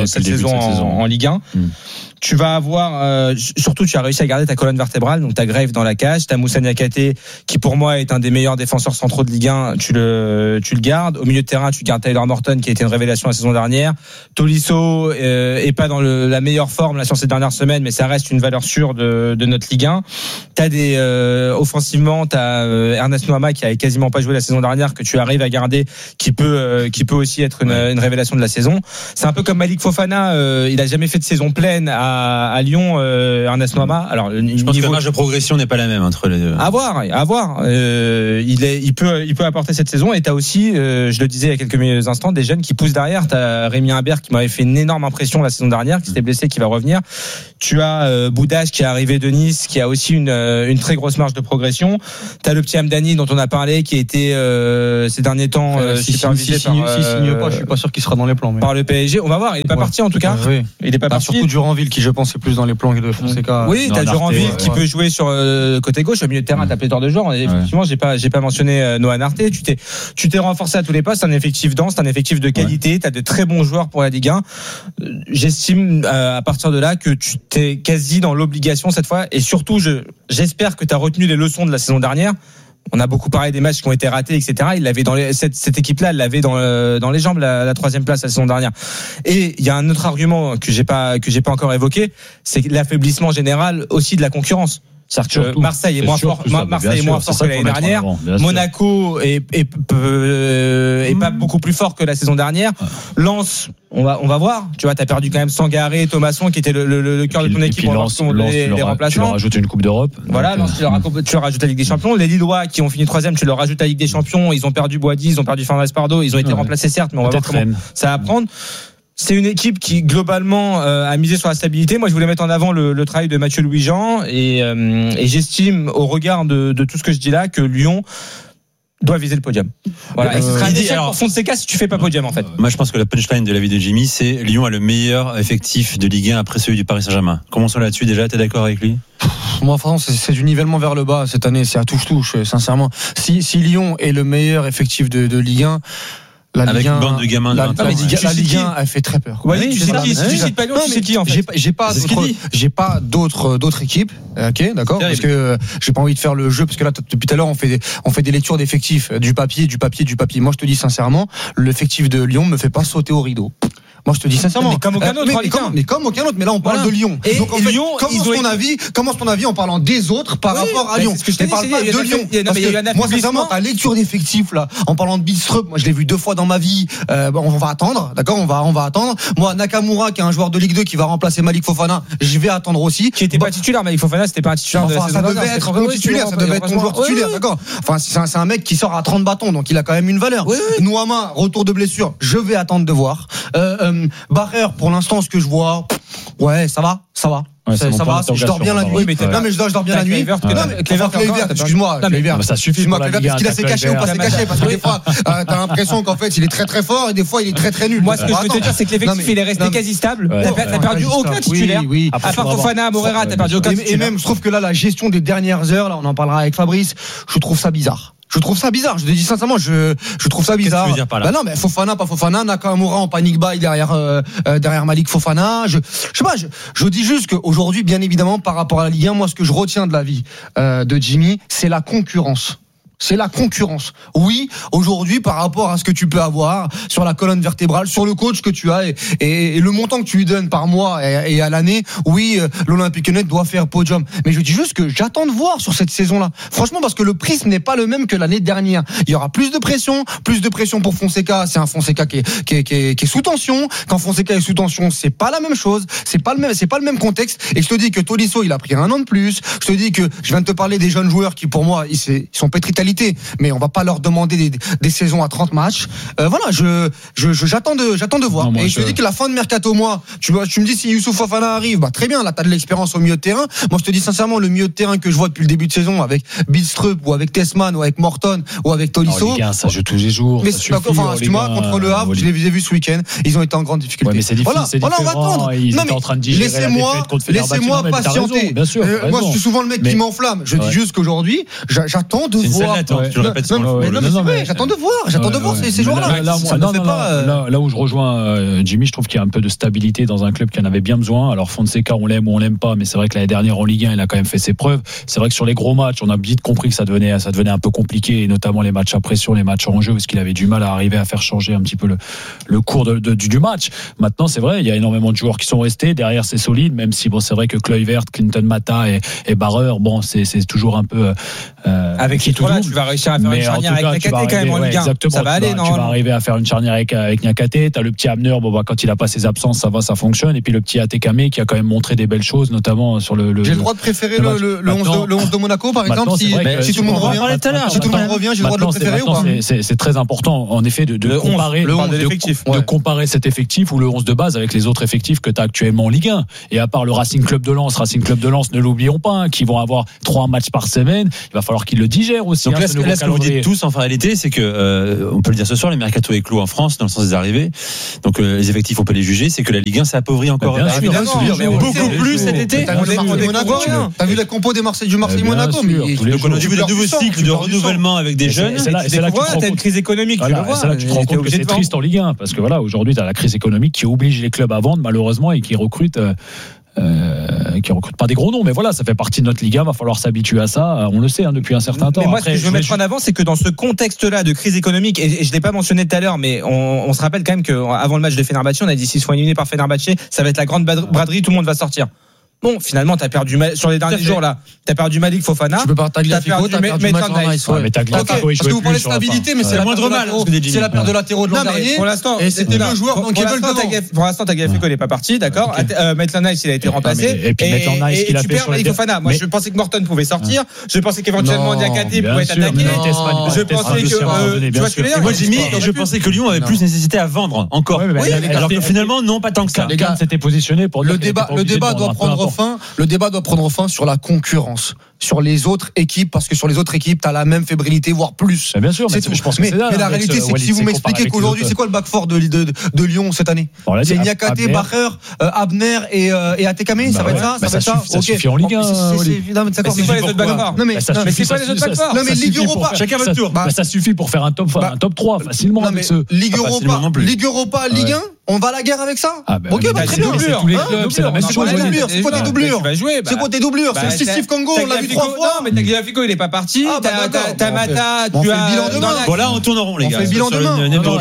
en Ligue 1. Tu vas avoir surtout tu as réussi à garder ta colonne vertébrale, donc t'as Grave dans la cage, t'as Moussa Niakhaté qui pour moi est un des meilleurs défenseurs centraux de Ligue 1, tu le gardes. Au milieu de terrain, tu gardes Tyler Morton qui a été une révélation la saison dernière. Tolisso est pas dans la meilleure forme là sur ces dernières semaines, mais ça reste une valeur sûre de notre Ligue 1. T'as offensivement, t'as Ernest Nouama qui a quasiment pas joué la saison dernière, que tu arrives à garder, qui peut aussi être une révélation de la saison. C'est un peu comme Malik Fofana, il a jamais fait de saison pleine à Lyon, Ernest Nouama. Alors, je pense que la marge de progression n'est pas la même entre les deux. À voir. Il peut apporter cette saison. Et t'as aussi, je le disais il y a quelques instants, des jeunes qui poussent derrière. T'as Rémi Imbert qui m'avait fait une énorme impression la saison dernière, qui s'était blessé, qui va revenir. Tu as Boudache qui est arrivé de Nice, qui a aussi une très grosse marge de progression. T'as le petit Amdani dont on a parlé, qui a été ces derniers temps supervisé signe pas, je suis pas sûr qu'il sera dans les plans. Par le PSG. On va voir. Il est pas parti en tout cas. Il est pas parti. Surtout Duranville qui je pense est plus dans les plans que de Fonseca. Oui, t'as Duranville qui peut jouer sur côté gauche, au milieu de terrain, t'as pléthore de joueurs. Effectivement, j'ai pas mentionné Noah Narté. Tu t'es renforcé à tous les postes, un effectif dense, un effectif de qualité, t'as de très bons joueurs pour la Ligue 1. J'estime à partir de là que tu t'es quasi dans l'obligation cette fois, et surtout j'espère que t'as retenu les leçons de la saison dernière. On a beaucoup parlé des matchs qui ont été ratés, etc. Il l'avait cette équipe-là, elle l'avait dans les jambes la troisième place la saison dernière. Et il y a un autre argument que j'ai pas encore évoqué, c'est l'affaiblissement général aussi de la concurrence. C'est-à-dire que Marseille est moins fort que l'année dernière. Monaco est pas beaucoup plus fort que la saison dernière. Lens, on va voir. Tu vois, t'as perdu quand même Sangaré, Thomasson, qui était le cœur de ton équipe. Lens, les remplaçants. Tu leur rajoutes une Coupe d'Europe. Voilà, Lens, tu leur rajoutes la Ligue des Champions. Les Lillois qui ont fini 3e, tu leur rajoutes la Ligue des Champions. Ils ont perdu Boadi, ils ont perdu Fernandez Pardo. Ils ont été remplacés certes, mais on va voir comment ça va prendre. C'est une équipe qui globalement a misé sur la stabilité. Moi, je voulais mettre en avant le travail de Mathieu Louis-Jean et j'estime, au regard de tout ce que je dis là, que Lyon doit viser le podium. Voilà. Et ce sera un échec pour Fonseca si tu fais pas podium en fait. Moi, je pense que la punchline de l'avis de Jimmy, c'est Lyon a le meilleur effectif de Ligue 1 après celui du Paris Saint-Germain. Commençons là-dessus déjà. T'es d'accord avec lui? Moi, franchement, c'est du nivellement vers le bas cette année. C'est à touche-touche, sincèrement. Si Lyon est le meilleur effectif de Ligue 1. Avec une bande de gamins de 20 ans. La Ligue 1, elle fait très peur. Oui, tu sais qui, si tu cites pas Lyon, tu sais qui en fait. J'ai pas d'autres équipes. Ok, d'accord. Parce que j'ai pas envie de faire le jeu, parce que là, depuis tout à l'heure, on fait des lectures d'effectifs, du papier. Moi, je te dis sincèrement, l'effectif de Lyon me fait pas sauter au rideau. Moi, je te dis sincèrement. Mais comme aucun autre. Mais comme aucun autre. Mais là, on parle de Lyon. Et donc, en fait, Lyon, commence ton avis en parlant des autres par rapport à Lyon. C'est ce que je t'ai dit. Parle pas de Lyon. Moi, sincèrement, ta lecture d'effectifs, là, en parlant de Billstrup, moi, je l'ai vu 2 fois dans ma vie. On va attendre. D'accord? On va attendre. Moi, Nakamura, qui est un joueur de Ligue 2 qui va remplacer Malik Fofana, je vais attendre aussi. Qui était pas titulaire, Malik Fofana, c'était pas un titulaire de la saison dernière. Ça devait être ton titulaire. Ça devait être ton joueur titulaire. D'accord? Enfin, c'est un mec qui sort à 30 bâtons, donc il a quand même une valeur. Nouama, retour de blessure. Je vais attendre de voir. Barreur, pour l'instant, ce que je vois, ouais, ça va. Ouais, ça va, je dors bien la nuit. Non, mais je dors bien la nuit. Excuse-moi, ça suffit. Parce qu'il a ses cachets ou pas ses cachets. Parce que des fois, t'as l'impression qu'en fait, il est très très fort et des fois, il est très très nul. Moi, ce que je veux te dire, c'est que l'effectif, il est resté quasi stable. T'as perdu aucun titulaire. À part Fofana, Morera, t'as perdu aucun titulaire. Et même, je trouve que là, la gestion des dernières heures, là, on en parlera avec Fabrice, je trouve ça bizarre. Je te dis sincèrement, je trouve ça bizarre. Qu'est-ce que tu veux dire par là? Non, mais Fofana, pas Fofana, Nakamura en panic buy derrière Malik Fofana. Je sais pas, je dis juste qu'aujourd'hui, bien évidemment, par rapport à la Ligue 1, moi, ce que je retiens de la vie de Jimmy, c'est la concurrence. C'est la concurrence. Oui, aujourd'hui, par rapport à ce que tu peux avoir sur la colonne vertébrale, sur le coach que tu as et le montant que tu lui donnes par mois et à l'année, oui, l'Olympique Lyonnais doit faire podium. Mais je dis juste que j'attends de voir sur cette saison-là. Franchement, parce que le prisme n'est pas le même que l'année dernière. Il y aura plus de pression pour Fonseca. C'est un Fonseca qui est sous tension. Quand Fonseca est sous tension, c'est pas la même chose. C'est pas le même contexte. Et je te dis que Tolisso, il a pris 1 an de plus. Je te dis que je viens de te parler des jeunes joueurs qui, pour moi, ils sont pétris de qualité, mais on va pas leur demander des saisons à 30 matchs. Voilà, j'attends de voir. Non, et je te dis que la fin de mercato, moi, tu me dis si Youssouf Fofana arrive, bah très bien, là t'as de l'expérience au milieu de terrain. Moi je te dis sincèrement, le milieu de terrain que je vois depuis le début de saison avec Billstrup ou avec Tessman ou avec Morton ou avec Tolisso. Les gars, ça joue tous les jours. Mais excuse-moi, contre le Havre, je les ai vus ce week-end, ils ont été en grande difficulté. Ouais, mais c'est difficile, voilà, on va attendre. Ils étaient en train de digérer laissez-moi patienter. Bien sûr, moi je suis souvent le mec qui m'enflamme. Je dis juste qu'aujourd'hui, j'attends de voir. Tu le répètes. J'attends de voir ces joueurs-là. Là où je rejoins Jimmy, je trouve qu'il y a un peu de stabilité dans un club qui en avait bien besoin. Alors Fonseca, on l'aime ou on l'aime pas, mais c'est vrai que l'année dernière en Ligue 1, il a quand même fait ses preuves. C'est vrai que sur les gros matchs, on a vite compris que ça devenait un peu compliqué, et notamment les matchs à pression, les matchs en jeu, parce qu'il avait du mal à arriver à faire changer un petit peu le cours du match. Maintenant, c'est vrai, il y a énormément de joueurs qui sont restés. Derrière, c'est solide, même si bon, c'est vrai que Kluivert, Clinton Mata et Barreur, bon, c'est toujours un peu avec qui tout tu vas réussir à faire une charnière avec Niakate quand même en Ligue 1. Ça va aller, non? Tu vas arriver à faire une charnière avec Niakate. T'as le petit Abner, bon, bah, quand il a pas ses absences, ça fonctionne. Et puis le petit Atekame qui a quand même montré des belles choses, notamment sur le. J'ai le droit de préférer le 11 de Monaco, par exemple, si tout le monde revient. J'ai le droit de le préférer ou pas? C'est très important, en effet, de comparer cet effectif ou le 11 de base avec les autres effectifs que tu as actuellement en Ligue 1. Et à part le Racing Club de Lens, ne l'oublions pas, qui vont avoir 3 matchs par semaine, il va falloir qu'ils le digèrent aussi. Donc là, ce que vous dites tous en réalité, c'est que on peut le dire ce soir, les mercato est clos en France dans le sens des arrivées. Donc les effectifs, on peut les juger. C'est que la Ligue 1 s'est appauvrie encore. Beaucoup plus cet été. T'as vu la compo du Marseille-Monaco. Donc on a vu des nouveaux cycles de renouvellement avec des jeunes. C'est là que t'as une crise économique. C'est là que tu te rends compte que c'est triste en Ligue 1, parce que voilà, aujourd'hui t'as la crise économique qui oblige les clubs à vendre malheureusement et qui recrutent pas des gros noms, mais voilà, ça fait partie de notre Ligue 1, va falloir s'habituer à ça, on le sait depuis un certain temps. Mais moi, ce que je veux mettre en avant, c'est que dans ce contexte-là de crise économique, et je l'ai pas mentionné tout à l'heure, mais on se rappelle quand même qu'avant le match de Fenerbahçe, on a dit s'ils sont éliminés par Fenerbahçe, ça va être la grande braderie, tout le monde va sortir. Bon, finalement, t'as perdu sur les derniers jours là. T'as perdu Malik Fofana. Tu peux pas Tagliafico, t'as perdu Maitland Nice. Mais Tagliafico, parce que vous parlez de stabilité, mais c'est la moindre mal. C'est la perte de latéraux de l'an dernier. Pour l'instant, et c'était le joueur donc ils veulent devant. Pour l'instant, Tagliafico n'est pas parti, d'accord. Maitland Nice, il a été remplacé. Et puis Maitland Nice, qu'il a fait sur Malik Fofana. Moi, je pensais que Morton pouvait sortir. Je pensais qu'éventuellement Niakate pouvait être attaqué. Je pensais que tu vois ce que je veux dire. Moi, Jimmy, je pensais que Lyon avait plus nécessité à vendre encore. Alors que finalement, non, pas tant que ça. Les gars s'étaient positionnés pour le débat doit prendre fin. Le débat doit prendre fin sur la concurrence, sur les autres équipes, parce que sur les autres équipes, t'as la même fébrilité, voire plus. Bien sûr, mais je pense que c'est là. Mais la réalité, c'est que si vous m'expliquez qu'aujourd'hui, c'est quoi le back four de Lyon cette année? C'est Niakate, Bacher, Abner et Atekame, ça va être ça? Ça suffit en Ligue 1. C'est quoi les autres back four? Non, mais c'est pas les autres back four. Non, mais Ligue Europa. Chacun votre tour. Ça suffit pour faire un top 3 facilement. Ligue Europa, Ligue 1. On va à la guerre avec ça? Ok, très bien. Tous les clubs, c'est la même chose. C'est quoi tes doublures? C'est quoi tes doublures? C'est Steve Congo, on l'a vu 3 fois. Non, mais Tagliafico, il est pas parti. T'as Mata, tu as. Voilà, on tourne en rond, les gars. On fait bilan demain.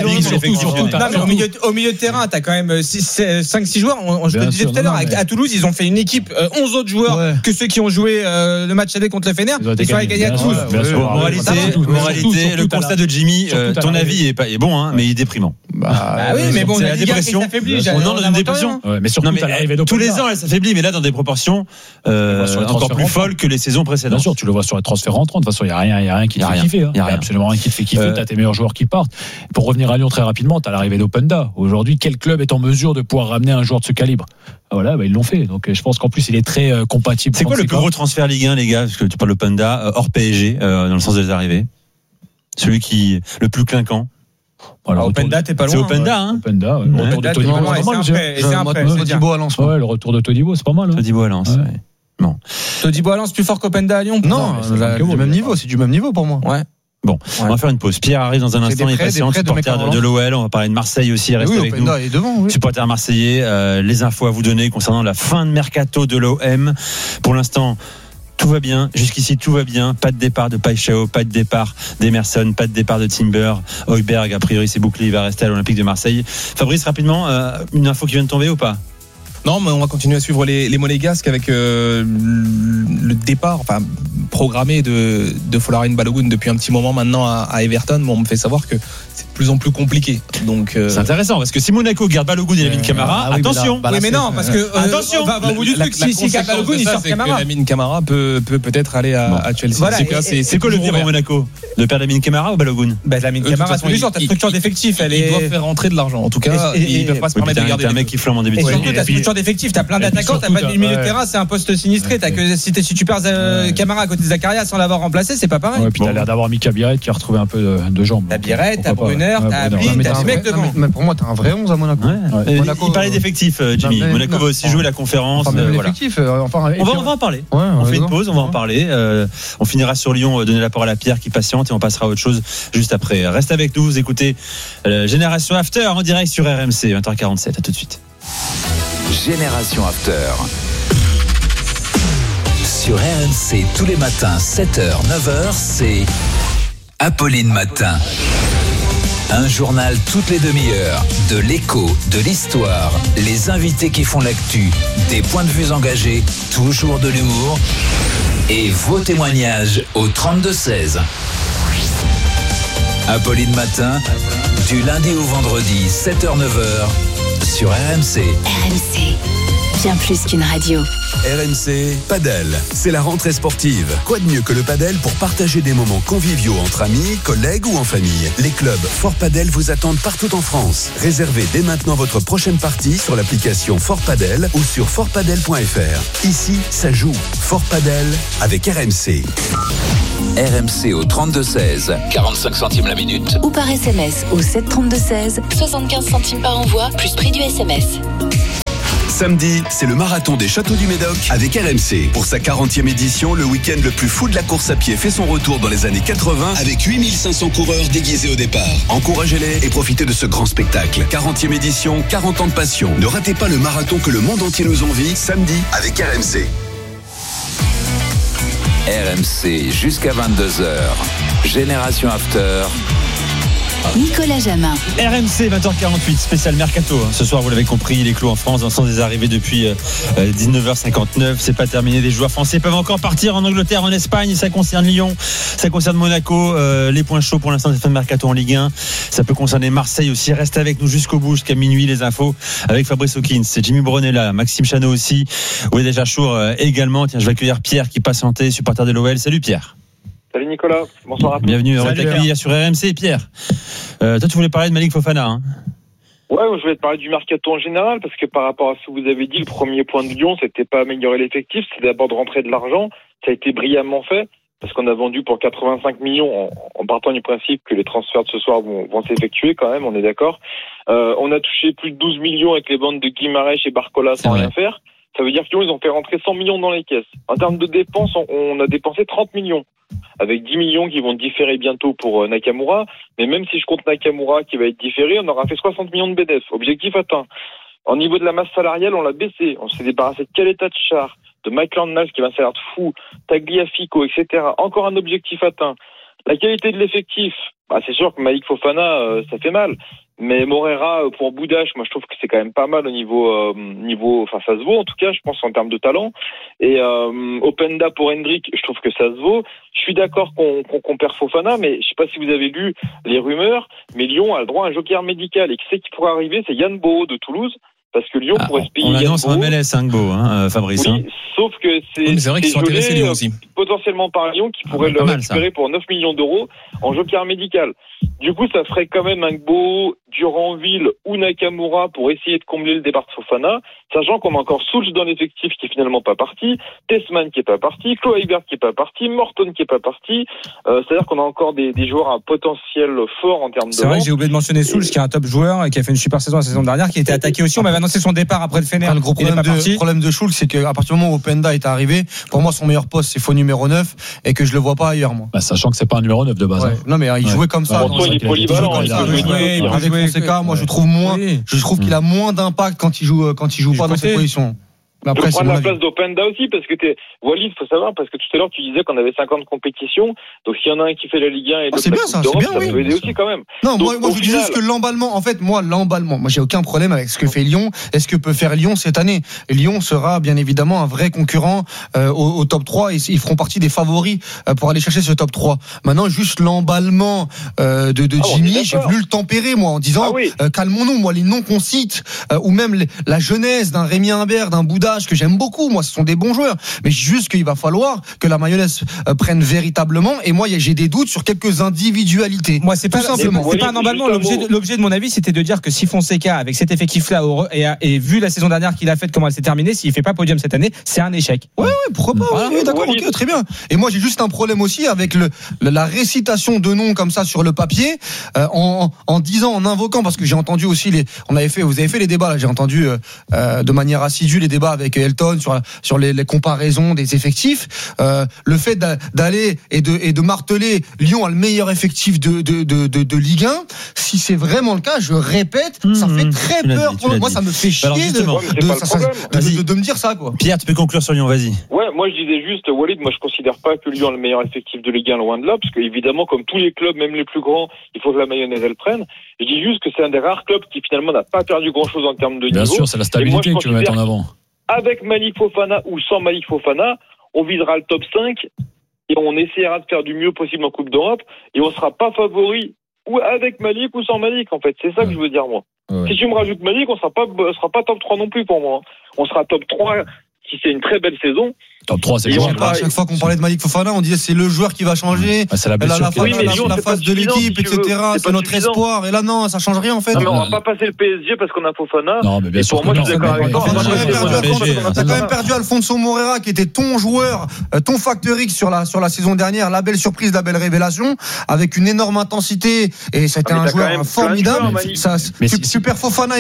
Au milieu de terrain, t'as quand même 5-6 joueurs. Je te disais tout à l'heure, à Toulouse, ils ont fait une équipe 11 autres joueurs que ceux qui ont joué le match aller contre le Fener. Ils sont allés gagner à Toulouse. Moralité, le constat de Jimmy, ton avis est bon, mais il est déprimant. Bah oui, mais bon, la dépression. On est dans une dépression. Mais surtout, tous les ans, elle s'affaiblit, mais là, dans des proportions encore plus folles que les saisons précédentes. Bien sûr, tu le vois sur les transferts entrants. De toute façon, il n'y a rien qui te fait kiffer. Il n'y a absolument rien qui te fait kiffer. Tu as tes meilleurs joueurs qui partent. Pour revenir à Lyon très rapidement, tu as l'arrivée d'Openda. Aujourd'hui, quel club est en mesure de pouvoir ramener un joueur de ce calibre? Voilà, ils l'ont fait. Donc, je pense qu'en plus, il est très compatible. C'est quoi le plus gros transfert Ligue 1, les gars? Parce que tu parles d'Openda, hors PSG, dans le sens des arrivées. Celui qui le plus clinquant. Voilà, Openda, t'es pas loin. C'est Openda, hein. Openda, le retour de Todibo, c'est pas mal. Todibo à Lens. Ouais, le retour de Todibo, c'est pas mal. Todibo à Lens, ouais. Non. Todibo à Lens plus fort qu'Openda à Lyon? Non, c'est du même niveau pour moi. Ouais. Bon, on va faire une pause. Pierre arrive dans un instant, il est patient, supporter de l'OL. On va parler de Marseille aussi, reste avec nous. Supporter marseillais, les infos à vous donner concernant la fin de mercato de l'OM. Pour l'instant, Tout va bien, jusqu'ici tout va bien, pas de départ de Paixão, pas de départ d'Emerson, pas de départ de Timber, Højbjerg, a priori c'est bouclé, il va rester à l'Olympique de Marseille. Fabrice, rapidement, une info qui vient de tomber ou pas ? Non, mais on va continuer à suivre les Monégasques avec le départ programmé de Folarin Balogun depuis un petit moment maintenant à Everton. Bon, on me fait savoir que c'est de plus en plus compliqué. Donc c'est intéressant parce que si Monaco garde Balogun et Lamine Camara, attention. Oui, mais non, parce que attention. Au bout du truc, si Balogun il sort Camara, Lamine Camara peut-être aller à Chelsea. Voilà, c'est quoi le pire pour Monaco de perdre Lamine Camara ou Balogun? Lamine Camara, tous les jours, ta structure d'effectifs, ils doivent faire rentrer de l'argent. En tout cas, ils peuvent pas se permettre de garder un mec qui flambe en début de saison. Ta structure d'effectifs, t'as plein d'attaquants, t'as pas de milieu de terrain, c'est un poste sinistré. Si tu perds Camara à côté de Zakaria sans l'avoir remplacé, c'est pas pareil. Ouais, puis t'as l'air d'avoir Mika Biarritz qui a retrouvé un peu de jambes. T'as Biarritz, t'as Brunner, t'as Blin, t'as ce mec devant. Mais pour moi, t'as un vrai 11 à Monaco. Il parlait d'effectifs, Jimmy. Monaco va aussi jouer la conférence. On va en parler. On fait une pause, on va en parler. On finira sur Lyon, donner la parole à Pierre qui patiente et on passera à autre chose juste après. Reste avec nous, vous écoutez Génération After en direct sur RMC, 20h47. À tout de suite. Génération After. Sur RMC, tous les matins, 7h, 9h, c'est Apolline Matin. Un journal toutes les demi-heures, de l'écho, de l'histoire, les invités qui font l'actu, des points de vue engagés, toujours de l'humour et vos témoignages au 32-16. Apolline Matin, du lundi au vendredi, 7h, 9h, sur RMC. RMC, bien plus qu'une radio. RMC Padel, c'est la rentrée sportive. Quoi de mieux que le padel pour partager des moments conviviaux entre amis, collègues ou en famille. Les clubs Fort Padel vous attendent partout en France. Réservez dès maintenant votre prochaine partie sur l'application Fort Padel ou sur fortpadel.fr. Ici, ça joue. Fort Padel avec RMC. RMC au 32-16, 45 centimes la minute. Ou par SMS au 732-16, 75 centimes par envoi, plus prix du SMS. Samedi, c'est le marathon des Châteaux du Médoc avec RMC. Pour sa 40e édition, le week-end le plus fou de la course à pied fait son retour dans les années 80 avec 8500 coureurs déguisés au départ. Encouragez-les et profitez de ce grand spectacle. 40e édition, 40 ans de passion. Ne ratez pas le marathon que le monde entier nous envie, samedi avec RMC. RMC jusqu'à 22h. Génération After. Nicolas Jamin. RMC 20h48 spécial Mercato. Ce soir, vous l'avez compris, il est clos en France dans le sens des arrivées depuis 19h59. C'est pas terminé. Des joueurs français peuvent encore partir en Angleterre, en Espagne. Ça concerne Lyon, ça concerne Monaco. Les points chauds pour l'instant des fins de Mercato en Ligue 1. Ça peut concerner Marseille aussi. Reste avec nous jusqu'au bout, jusqu'à minuit. Les infos avec Fabrice Hawkins. C'est Jimmy Bronella, Maxime Chanot aussi. Walid Achour également. Tiens, je vais accueillir Pierre qui passe santé, supporter de l'OL. Salut Pierre. Salut Nicolas, bonsoir à tous. Bienvenue, heureux de t'accueillir sur RMC. Pierre, toi tu voulais parler de Malik Fofana, hein? Ouais, je voulais te parler du mercato en général, parce que par rapport à ce que vous avez dit, le premier point de Lyon, c'était pas améliorer l'effectif, c'était d'abord de rentrer de l'argent. Ça a été brillamment fait, parce qu'on a vendu pour 85 millions, en partant du principe que les transferts de ce soir vont s'effectuer quand même, on est d'accord. On a touché plus de 12 millions avec les ventes de Guimarães et Barcola sans rien faire. Ça veut dire qu'ils ont fait rentrer 100 millions dans les caisses. En termes de dépenses, on a dépensé 30 millions. Avec 10 millions qui vont différer bientôt pour Nakamura. Mais même si je compte Nakamura qui va être différé, on aura fait 60 millions de BDF. Objectif atteint. Au niveau de la masse salariale, on l'a baissé. On s'est débarrassé de Caleta de Char, de Maitland-Niles qui va un salaire de fou, Tagliafico, etc. Encore un objectif atteint. La qualité de l'effectif, c'est sûr que Malik Fofana, ça fait mal. Mais Morera pour Boudache, moi je trouve que c'est quand même pas mal au niveau, enfin ça se vaut en tout cas, je pense en termes de talent. Et Openda pour Hendrick, je trouve que ça se vaut. Je suis d'accord qu'on perd Fofana, mais je sais pas si vous avez lu les rumeurs, mais Lyon a le droit à un joker médical et qui sait qui pourrait arriver, c'est Yann Boho de Toulouse. Parce que Lyon pourrait se payer. On annonce un MLS, Fabrice. Oui, sauf que c'est vrai qu'ils sont intéressés Lyon aussi. Potentiellement par Lyon qui pourrait le récupérer pour 9 millions d'euros en joker médical. Du coup, ça ferait quand même un Boho, Duranville ou Nakamura pour essayer de combler le départ de Fofana, sachant qu'on a encore Souch dans l'effectif qui est finalement pas parti, Tessman qui est pas parti, Chloé Hibert qui est pas parti, Morton qui est pas parti. C'est-à-dire qu'on a encore des joueurs à potentiel fort en termes de. C'est vrai que j'ai oublié de mentionner Souch qui est un top joueur et qui a fait une super saison la saison dernière, qui a été attaqué aussi. On m'avait annoncé son départ après le Fener. Le gros problème de Schulz, c'est qu'à partir du moment où Openda est arrivé, pour moi son meilleur poste c'est faux numéro 9 et que je le vois pas ailleurs moi. Sachant que c'est pas un numéro 9 de base. Ouais. Non mais il jouait comme ça. Il est polyvalent. Avec Fonseca, moi je trouve qu'il a moins d'impact quand il joue pas dans cette position. Après, prendre la place d'Openda aussi, parce que Walid, faut savoir, parce que tout à l'heure tu disais qu'on avait 50 compétitions, donc s'il y en a un qui fait la Ligue 1 et c'est bien ça, c'est bien, ça peut aider aussi quand même. Non, donc, moi je dis juste que l'emballement, moi j'ai aucun problème avec ce que fait Lyon, et ce que peut faire Lyon cette année. Lyon sera bien évidemment un vrai concurrent au top 3, et ils feront partie des favoris pour aller chercher ce top 3. Maintenant, juste l'emballement de Jimmy, j'ai voulu le tempérer moi en disant calmons-nous, moi les noms qu'on cite, ou même la jeunesse d'un Rémi Imbert, d'un Bouddha, que j'aime beaucoup, moi ce sont des bons joueurs, mais juste qu'il va falloir que la mayonnaise prenne véritablement, et moi j'ai des doutes sur quelques individualités. Moi c'est pas un emballement, l'objet de mon avis c'était de dire que si Fonseca avec cet effectif là et vu la saison dernière qu'il a faite, comment elle s'est terminée, s'il fait pas podium cette année, c'est un échec. Ouais, pourquoi pas, voilà. Oui, d'accord, ok, très bien. Et moi j'ai juste un problème aussi avec la récitation de noms comme ça sur le papier, en disant, en invoquant, parce que j'ai entendu aussi vous avez fait les débats là, j'ai entendu de manière assidue les débats avec Elton sur les comparaisons des effectifs, le fait d'aller et de marteler Lyon a le meilleur effectif de Ligue 1, si c'est vraiment le cas, je répète, ça fait très peur. Moi ça me fait chier de me dire ça quoi. Pierre, tu peux conclure sur Lyon, vas-y. Ouais, moi je disais juste, Walid, moi je considère pas que Lyon a le meilleur effectif de Ligue 1, loin de là, parce que évidemment comme tous les clubs, même les plus grands, il faut que la mayonnaise elle prenne. Je dis juste que c'est un des rares clubs qui finalement n'a pas perdu grand chose en termes de niveau. Bien sûr, c'est la stabilité que tu veux mettre en avant. Avec Malik Fofana ou sans Malik Fofana, on visera le top 5 et on essaiera de faire du mieux possible en Coupe d'Europe, et on sera pas favori ou avec Malik ou sans Malik, en fait. C'est ça que je veux dire, moi. Ouais. Si tu me rajoutes Malik, on sera pas top 3 non plus pour moi. On sera top 3 si c'est une très belle saison. Top 3, c'est à chaque fois qu'on parlait de Malik Fofana, on disait c'est le joueur qui va changer. C'est la blessure la phase de l'équipe, etc. C'est notre espoir. Et là, non, ça change rien en fait. Non, mais on va pas passer le PSG parce qu'on a Fofana. Non, mais bien sûr. Pour moi, je suis d'accord avec toi. T'as quand même perdu Alfonso Moreira, qui était ton joueur, ton facteur X sur la saison dernière, la belle surprise, la belle révélation, avec une énorme intensité. Et c'était un joueur formidable. Tu perds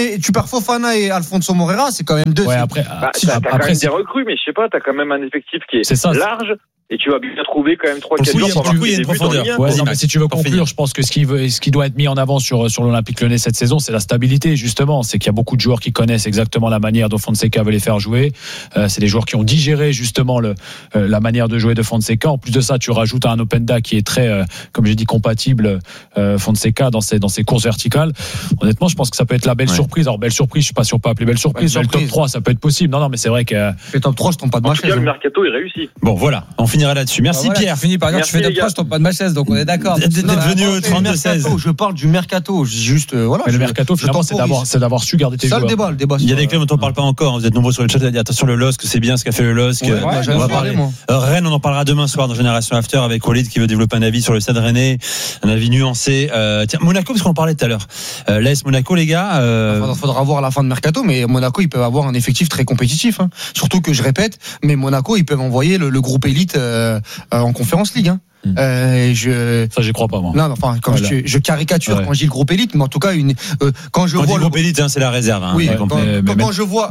Fofana et Alfonso Moreira, c'est quand même deux. T'as quand même des recrues, mais je sais pas, t'as quand même un effectif qui est large. Et tu vas bien trouver quand même 3-4 jours pour il y a une profondeur. Mais si tu veux conclure, je pense que ce qui doit être mis en avant sur l'Olympique Lyonnais cette saison, c'est la stabilité, justement. C'est qu'il y a beaucoup de joueurs qui connaissent exactement la manière dont Fonseca veut les faire jouer. C'est des joueurs qui ont digéré, justement, la manière de jouer de Fonseca. En plus de ça, tu rajoutes un Openda qui est très, comme j'ai dit, compatible, Fonseca dans ses courses verticales. Honnêtement, je pense que ça peut être la belle surprise. Alors, belle surprise, je sais pas si on peut appeler belle surprise. Sur le top 3, ça peut être possible. Non, mais c'est vrai que. Le top 3, je tombe pas de ma chaise. Le mercato est réussi. Bon, voilà. On finira là-dessus. Merci Pierre. Fini par exemple, tu fais top 3, je tombe pas de ma chaise, donc on est d'accord. D'être venu au 32-16. Je parle du mercato, juste voilà. Mais le mercato, finalement, c'est d'avoir su garder tes joueurs. Le débat. Il y a des clubs dont on parle pas encore. Vous êtes nombreux sur le chat. Attention, le LOSC, c'est bien ce qu'a fait le LOSC. On va parler. Rennes, on en parlera demain soir dans Génération After avec Walid qui veut développer un avis sur le Stade Rennais, un avis nuancé. Tiens, Monaco, parce qu'on en parlait tout à l'heure. L'AS Monaco, les gars. Faudra voir à la fin de mercato, mais Monaco, ils peuvent avoir un effectif très compétitif. Surtout que je répète, mais Monaco, ils peuvent envoyer le groupe élite en Conférence League. Ça, j'y crois pas, moi. Non, enfin, quand je caricature quand je dis le groupe élite, mais en tout cas, quand je vois le groupe élite, c'est la réserve. Oui, quand je vois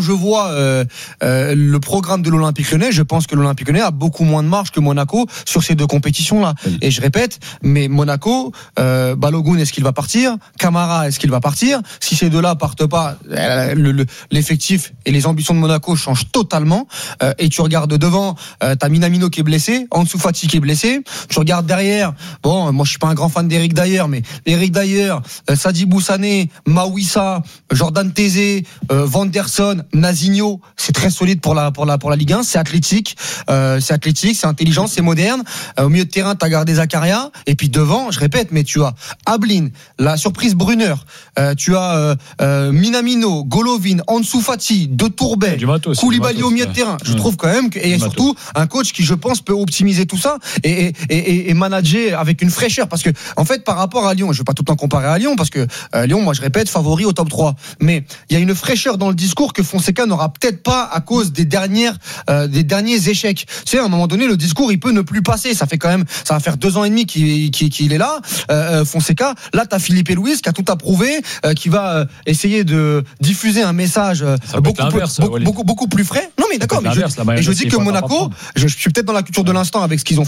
le programme de l'Olympique Lyonnais, je pense que l'Olympique Lyonnais a beaucoup moins de marge que Monaco sur ces deux compétitions-là. Oui. Et je répète, mais Monaco, Balogun, est-ce qu'il va partir? Camara, est-ce qu'il va partir? Si ces deux-là partent pas, l'effectif et les ambitions de Monaco changent totalement. Et tu regardes devant, t'as Minamino qui est blessé, Ansu Fati qui est blessé. Tu regardes derrière, bon, moi je suis pas un grand fan d'Eric Dyer, mais Eric Dyer, Sadibou Sané, Mawissa, Jordan Tézé, Vanderson, Nazinho, c'est très solide pour la Ligue 1, c'est athlétique, c'est intelligent, c'est moderne. Au milieu de terrain, t'as gardé Zakaria, et puis devant, je répète, mais tu as Ablin, la surprise Brunner, tu as Minamino, Golovin, Ansu Fati, De Tourbet, Koulibaly au milieu de terrain. Je trouve quand même et surtout un coach qui, je pense, peut optimiser tout ça et manager avec une fraîcheur, parce que en fait par rapport à Lyon, je vais pas tout le temps comparer à Lyon parce que Lyon, moi je répète, favori au top 3, mais il y a une fraîcheur dans le discours que Fonseca n'aura peut-être pas à cause des derniers échecs. Tu sais, à un moment donné, le discours il peut ne plus passer. Ça va faire 2 ans et demi qu'il est là, Fonseca. Là t'as Philippe Luis qui a tout approuvé, qui va essayer de diffuser un message beaucoup plus frais. Non mais d'accord, mais je dis que Monaco, je suis peut-être dans la culture de l'instant avec ce qu'ils ont fait contre Marseille.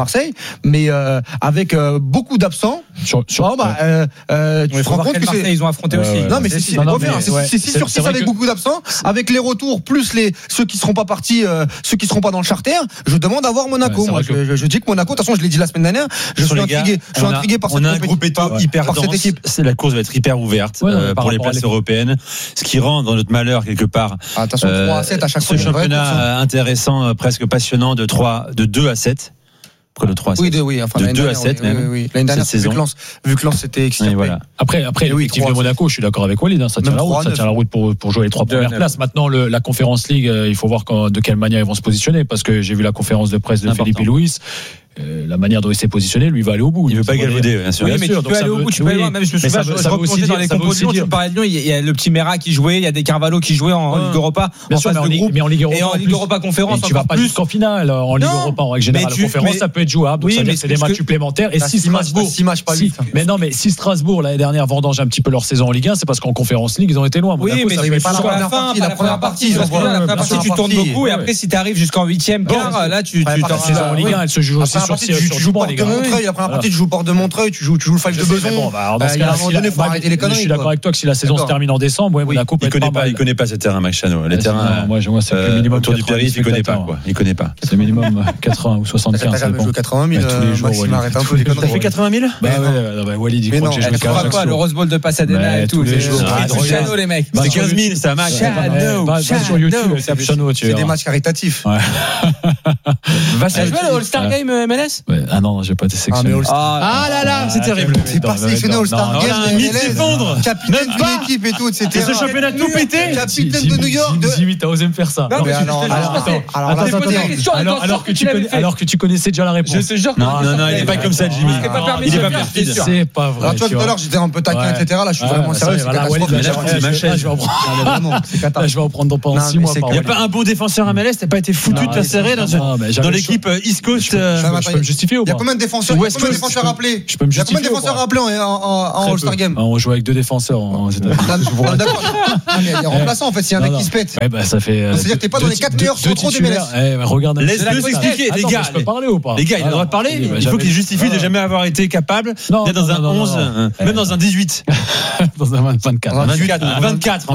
Marseille, mais avec beaucoup d'absents. Tu te rends compte que Marseille, ils ont affronté aussi. Non, mais c'est 6 sur 6 avec beaucoup d'absents, avec les retours plus ceux qui seront pas partis, ceux qui seront pas dans le charter. Je demande à voir Monaco. Moi, je dis que Monaco, de toute façon, je l'ai dit la semaine dernière, je suis intrigué par cette groupe hyper dense. Cette équipe. La course va être hyper ouverte pour les places européennes, ce qui rend dans notre malheur quelque part. Attention, 3 à 7 à chaque fois. Ce championnat intéressant, presque passionnant, de 2 à 7. De 3 à 7. Oui, enfin, de 2 à 7 même. Oui. L'année dernière, vu que Lens c'était extirpé. Voilà. Après l'effectif de Monaco, je suis d'accord avec Walid, ça tient la route pour jouer les 3 premières places. Maintenant, la Conference League, il faut voir de quelle manière ils vont se positionner, parce que j'ai vu la conférence de presse de Philippe et Louis. La manière dont il s'est positionné, lui va aller au bout. Il veut pas galvauder, bien sûr. Oui, mais tu peux aller au bout, tu peux aller loin. Même je me souviens, je replongeais dans les compositions. Tu me parlais de Lyon, il y a le petit Mera qui jouait, il y a des Carvalho qui jouaient en Ligue Europa, en phase de groupe, mais en Ligue Europa, et en Ligue Europa conférence. Tu vas pas jusqu'en finale en Ligue Europa en règle générale. La conférence, ça peut être jouable. Donc ça veut dire que c'est des matchs supplémentaires. Et si Strasbourg, 6 matchs pas 8. Mais non, mais si Strasbourg l'année dernière vendange un petit peu leur saison en Ligue 1, c'est parce qu'en Conférence League ils ont été loin. Oui, mais c'est pas la première partie. La première partie, tu tournes beaucoup, et après si tu arrives jusqu'en 8e quart, là tu la saison en Ligue 1, elle se joue aussi sur Porte de Montreuil, la première partie tu joues Porte de Montreuil, tu joues le Five de Beson. À un moment donné, faut arrêter les conneries. Je suis d'accord avec toi que si la saison se termine en décembre, Monaco peut être pas mal. Il connaît pas ce terrain, Max Chano. Les terrains, moi c'est le minimum autour du périph', il connaît pas. Il connaît pas. C'est minimum 80 ou 75. T'as jamais joué 80 000 tous les jours. Maxime, arrête un peu les conneries. T'as fait 80 000? Bah ouais, Walid il croit que j'ai joué 40 000. Le Rose Bowl de Pasadena et tout. Chano les mecs. C'est 15 000, c'est un match. Chano sur YouTube, c'est des matchs caritatifs. Va jouer le All-Star Game MLS? Ah non, j'ai pas été sélectionné. Ah là là, c'est terrible. C'est pas sélectionné au All-Star Game. Capitaine de l'équipe et tout, etc. C'est ce championnat tout pété. Capitaine de New York. Jimmy, t'as osé me faire ça. Alors que tu connaissais déjà la réponse. Je te jure. Non, il est pas comme ça, Jimmy. Il est pas perfide. C'est pas vrai. Toi, tout à l'heure, j'étais un peu taquin, etc. Là, je suis vraiment sérieux. C'est catastrophique. Je vais en prendre pendant 6 mois. Il n'y a pas un bon défenseur MLS. T'as pas été foutu de t'insérer dans l'équipe East Coast. Je peux me justifier ou pas? Il y a combien de défenseurs rappelés? Je peux me justifier. Il y a combien de défenseurs rappelés en All-Star Game? On joue avec 2 défenseurs aux États-Unis. D'accord. Il y a des remplaçants en fait, s'il y en a qui se pètent. Ça fait. C'est-à-dire que t'es pas dans les 4 meilleurs centraux des MLS. Regarde. Laisse-le s'expliquer, les gars. Je peux parler ou pas? Les gars, il a le droit de parler. Il faut qu'il justifie de jamais avoir été capable d'être dans un 11, même dans un 18. Dans un 24. 24.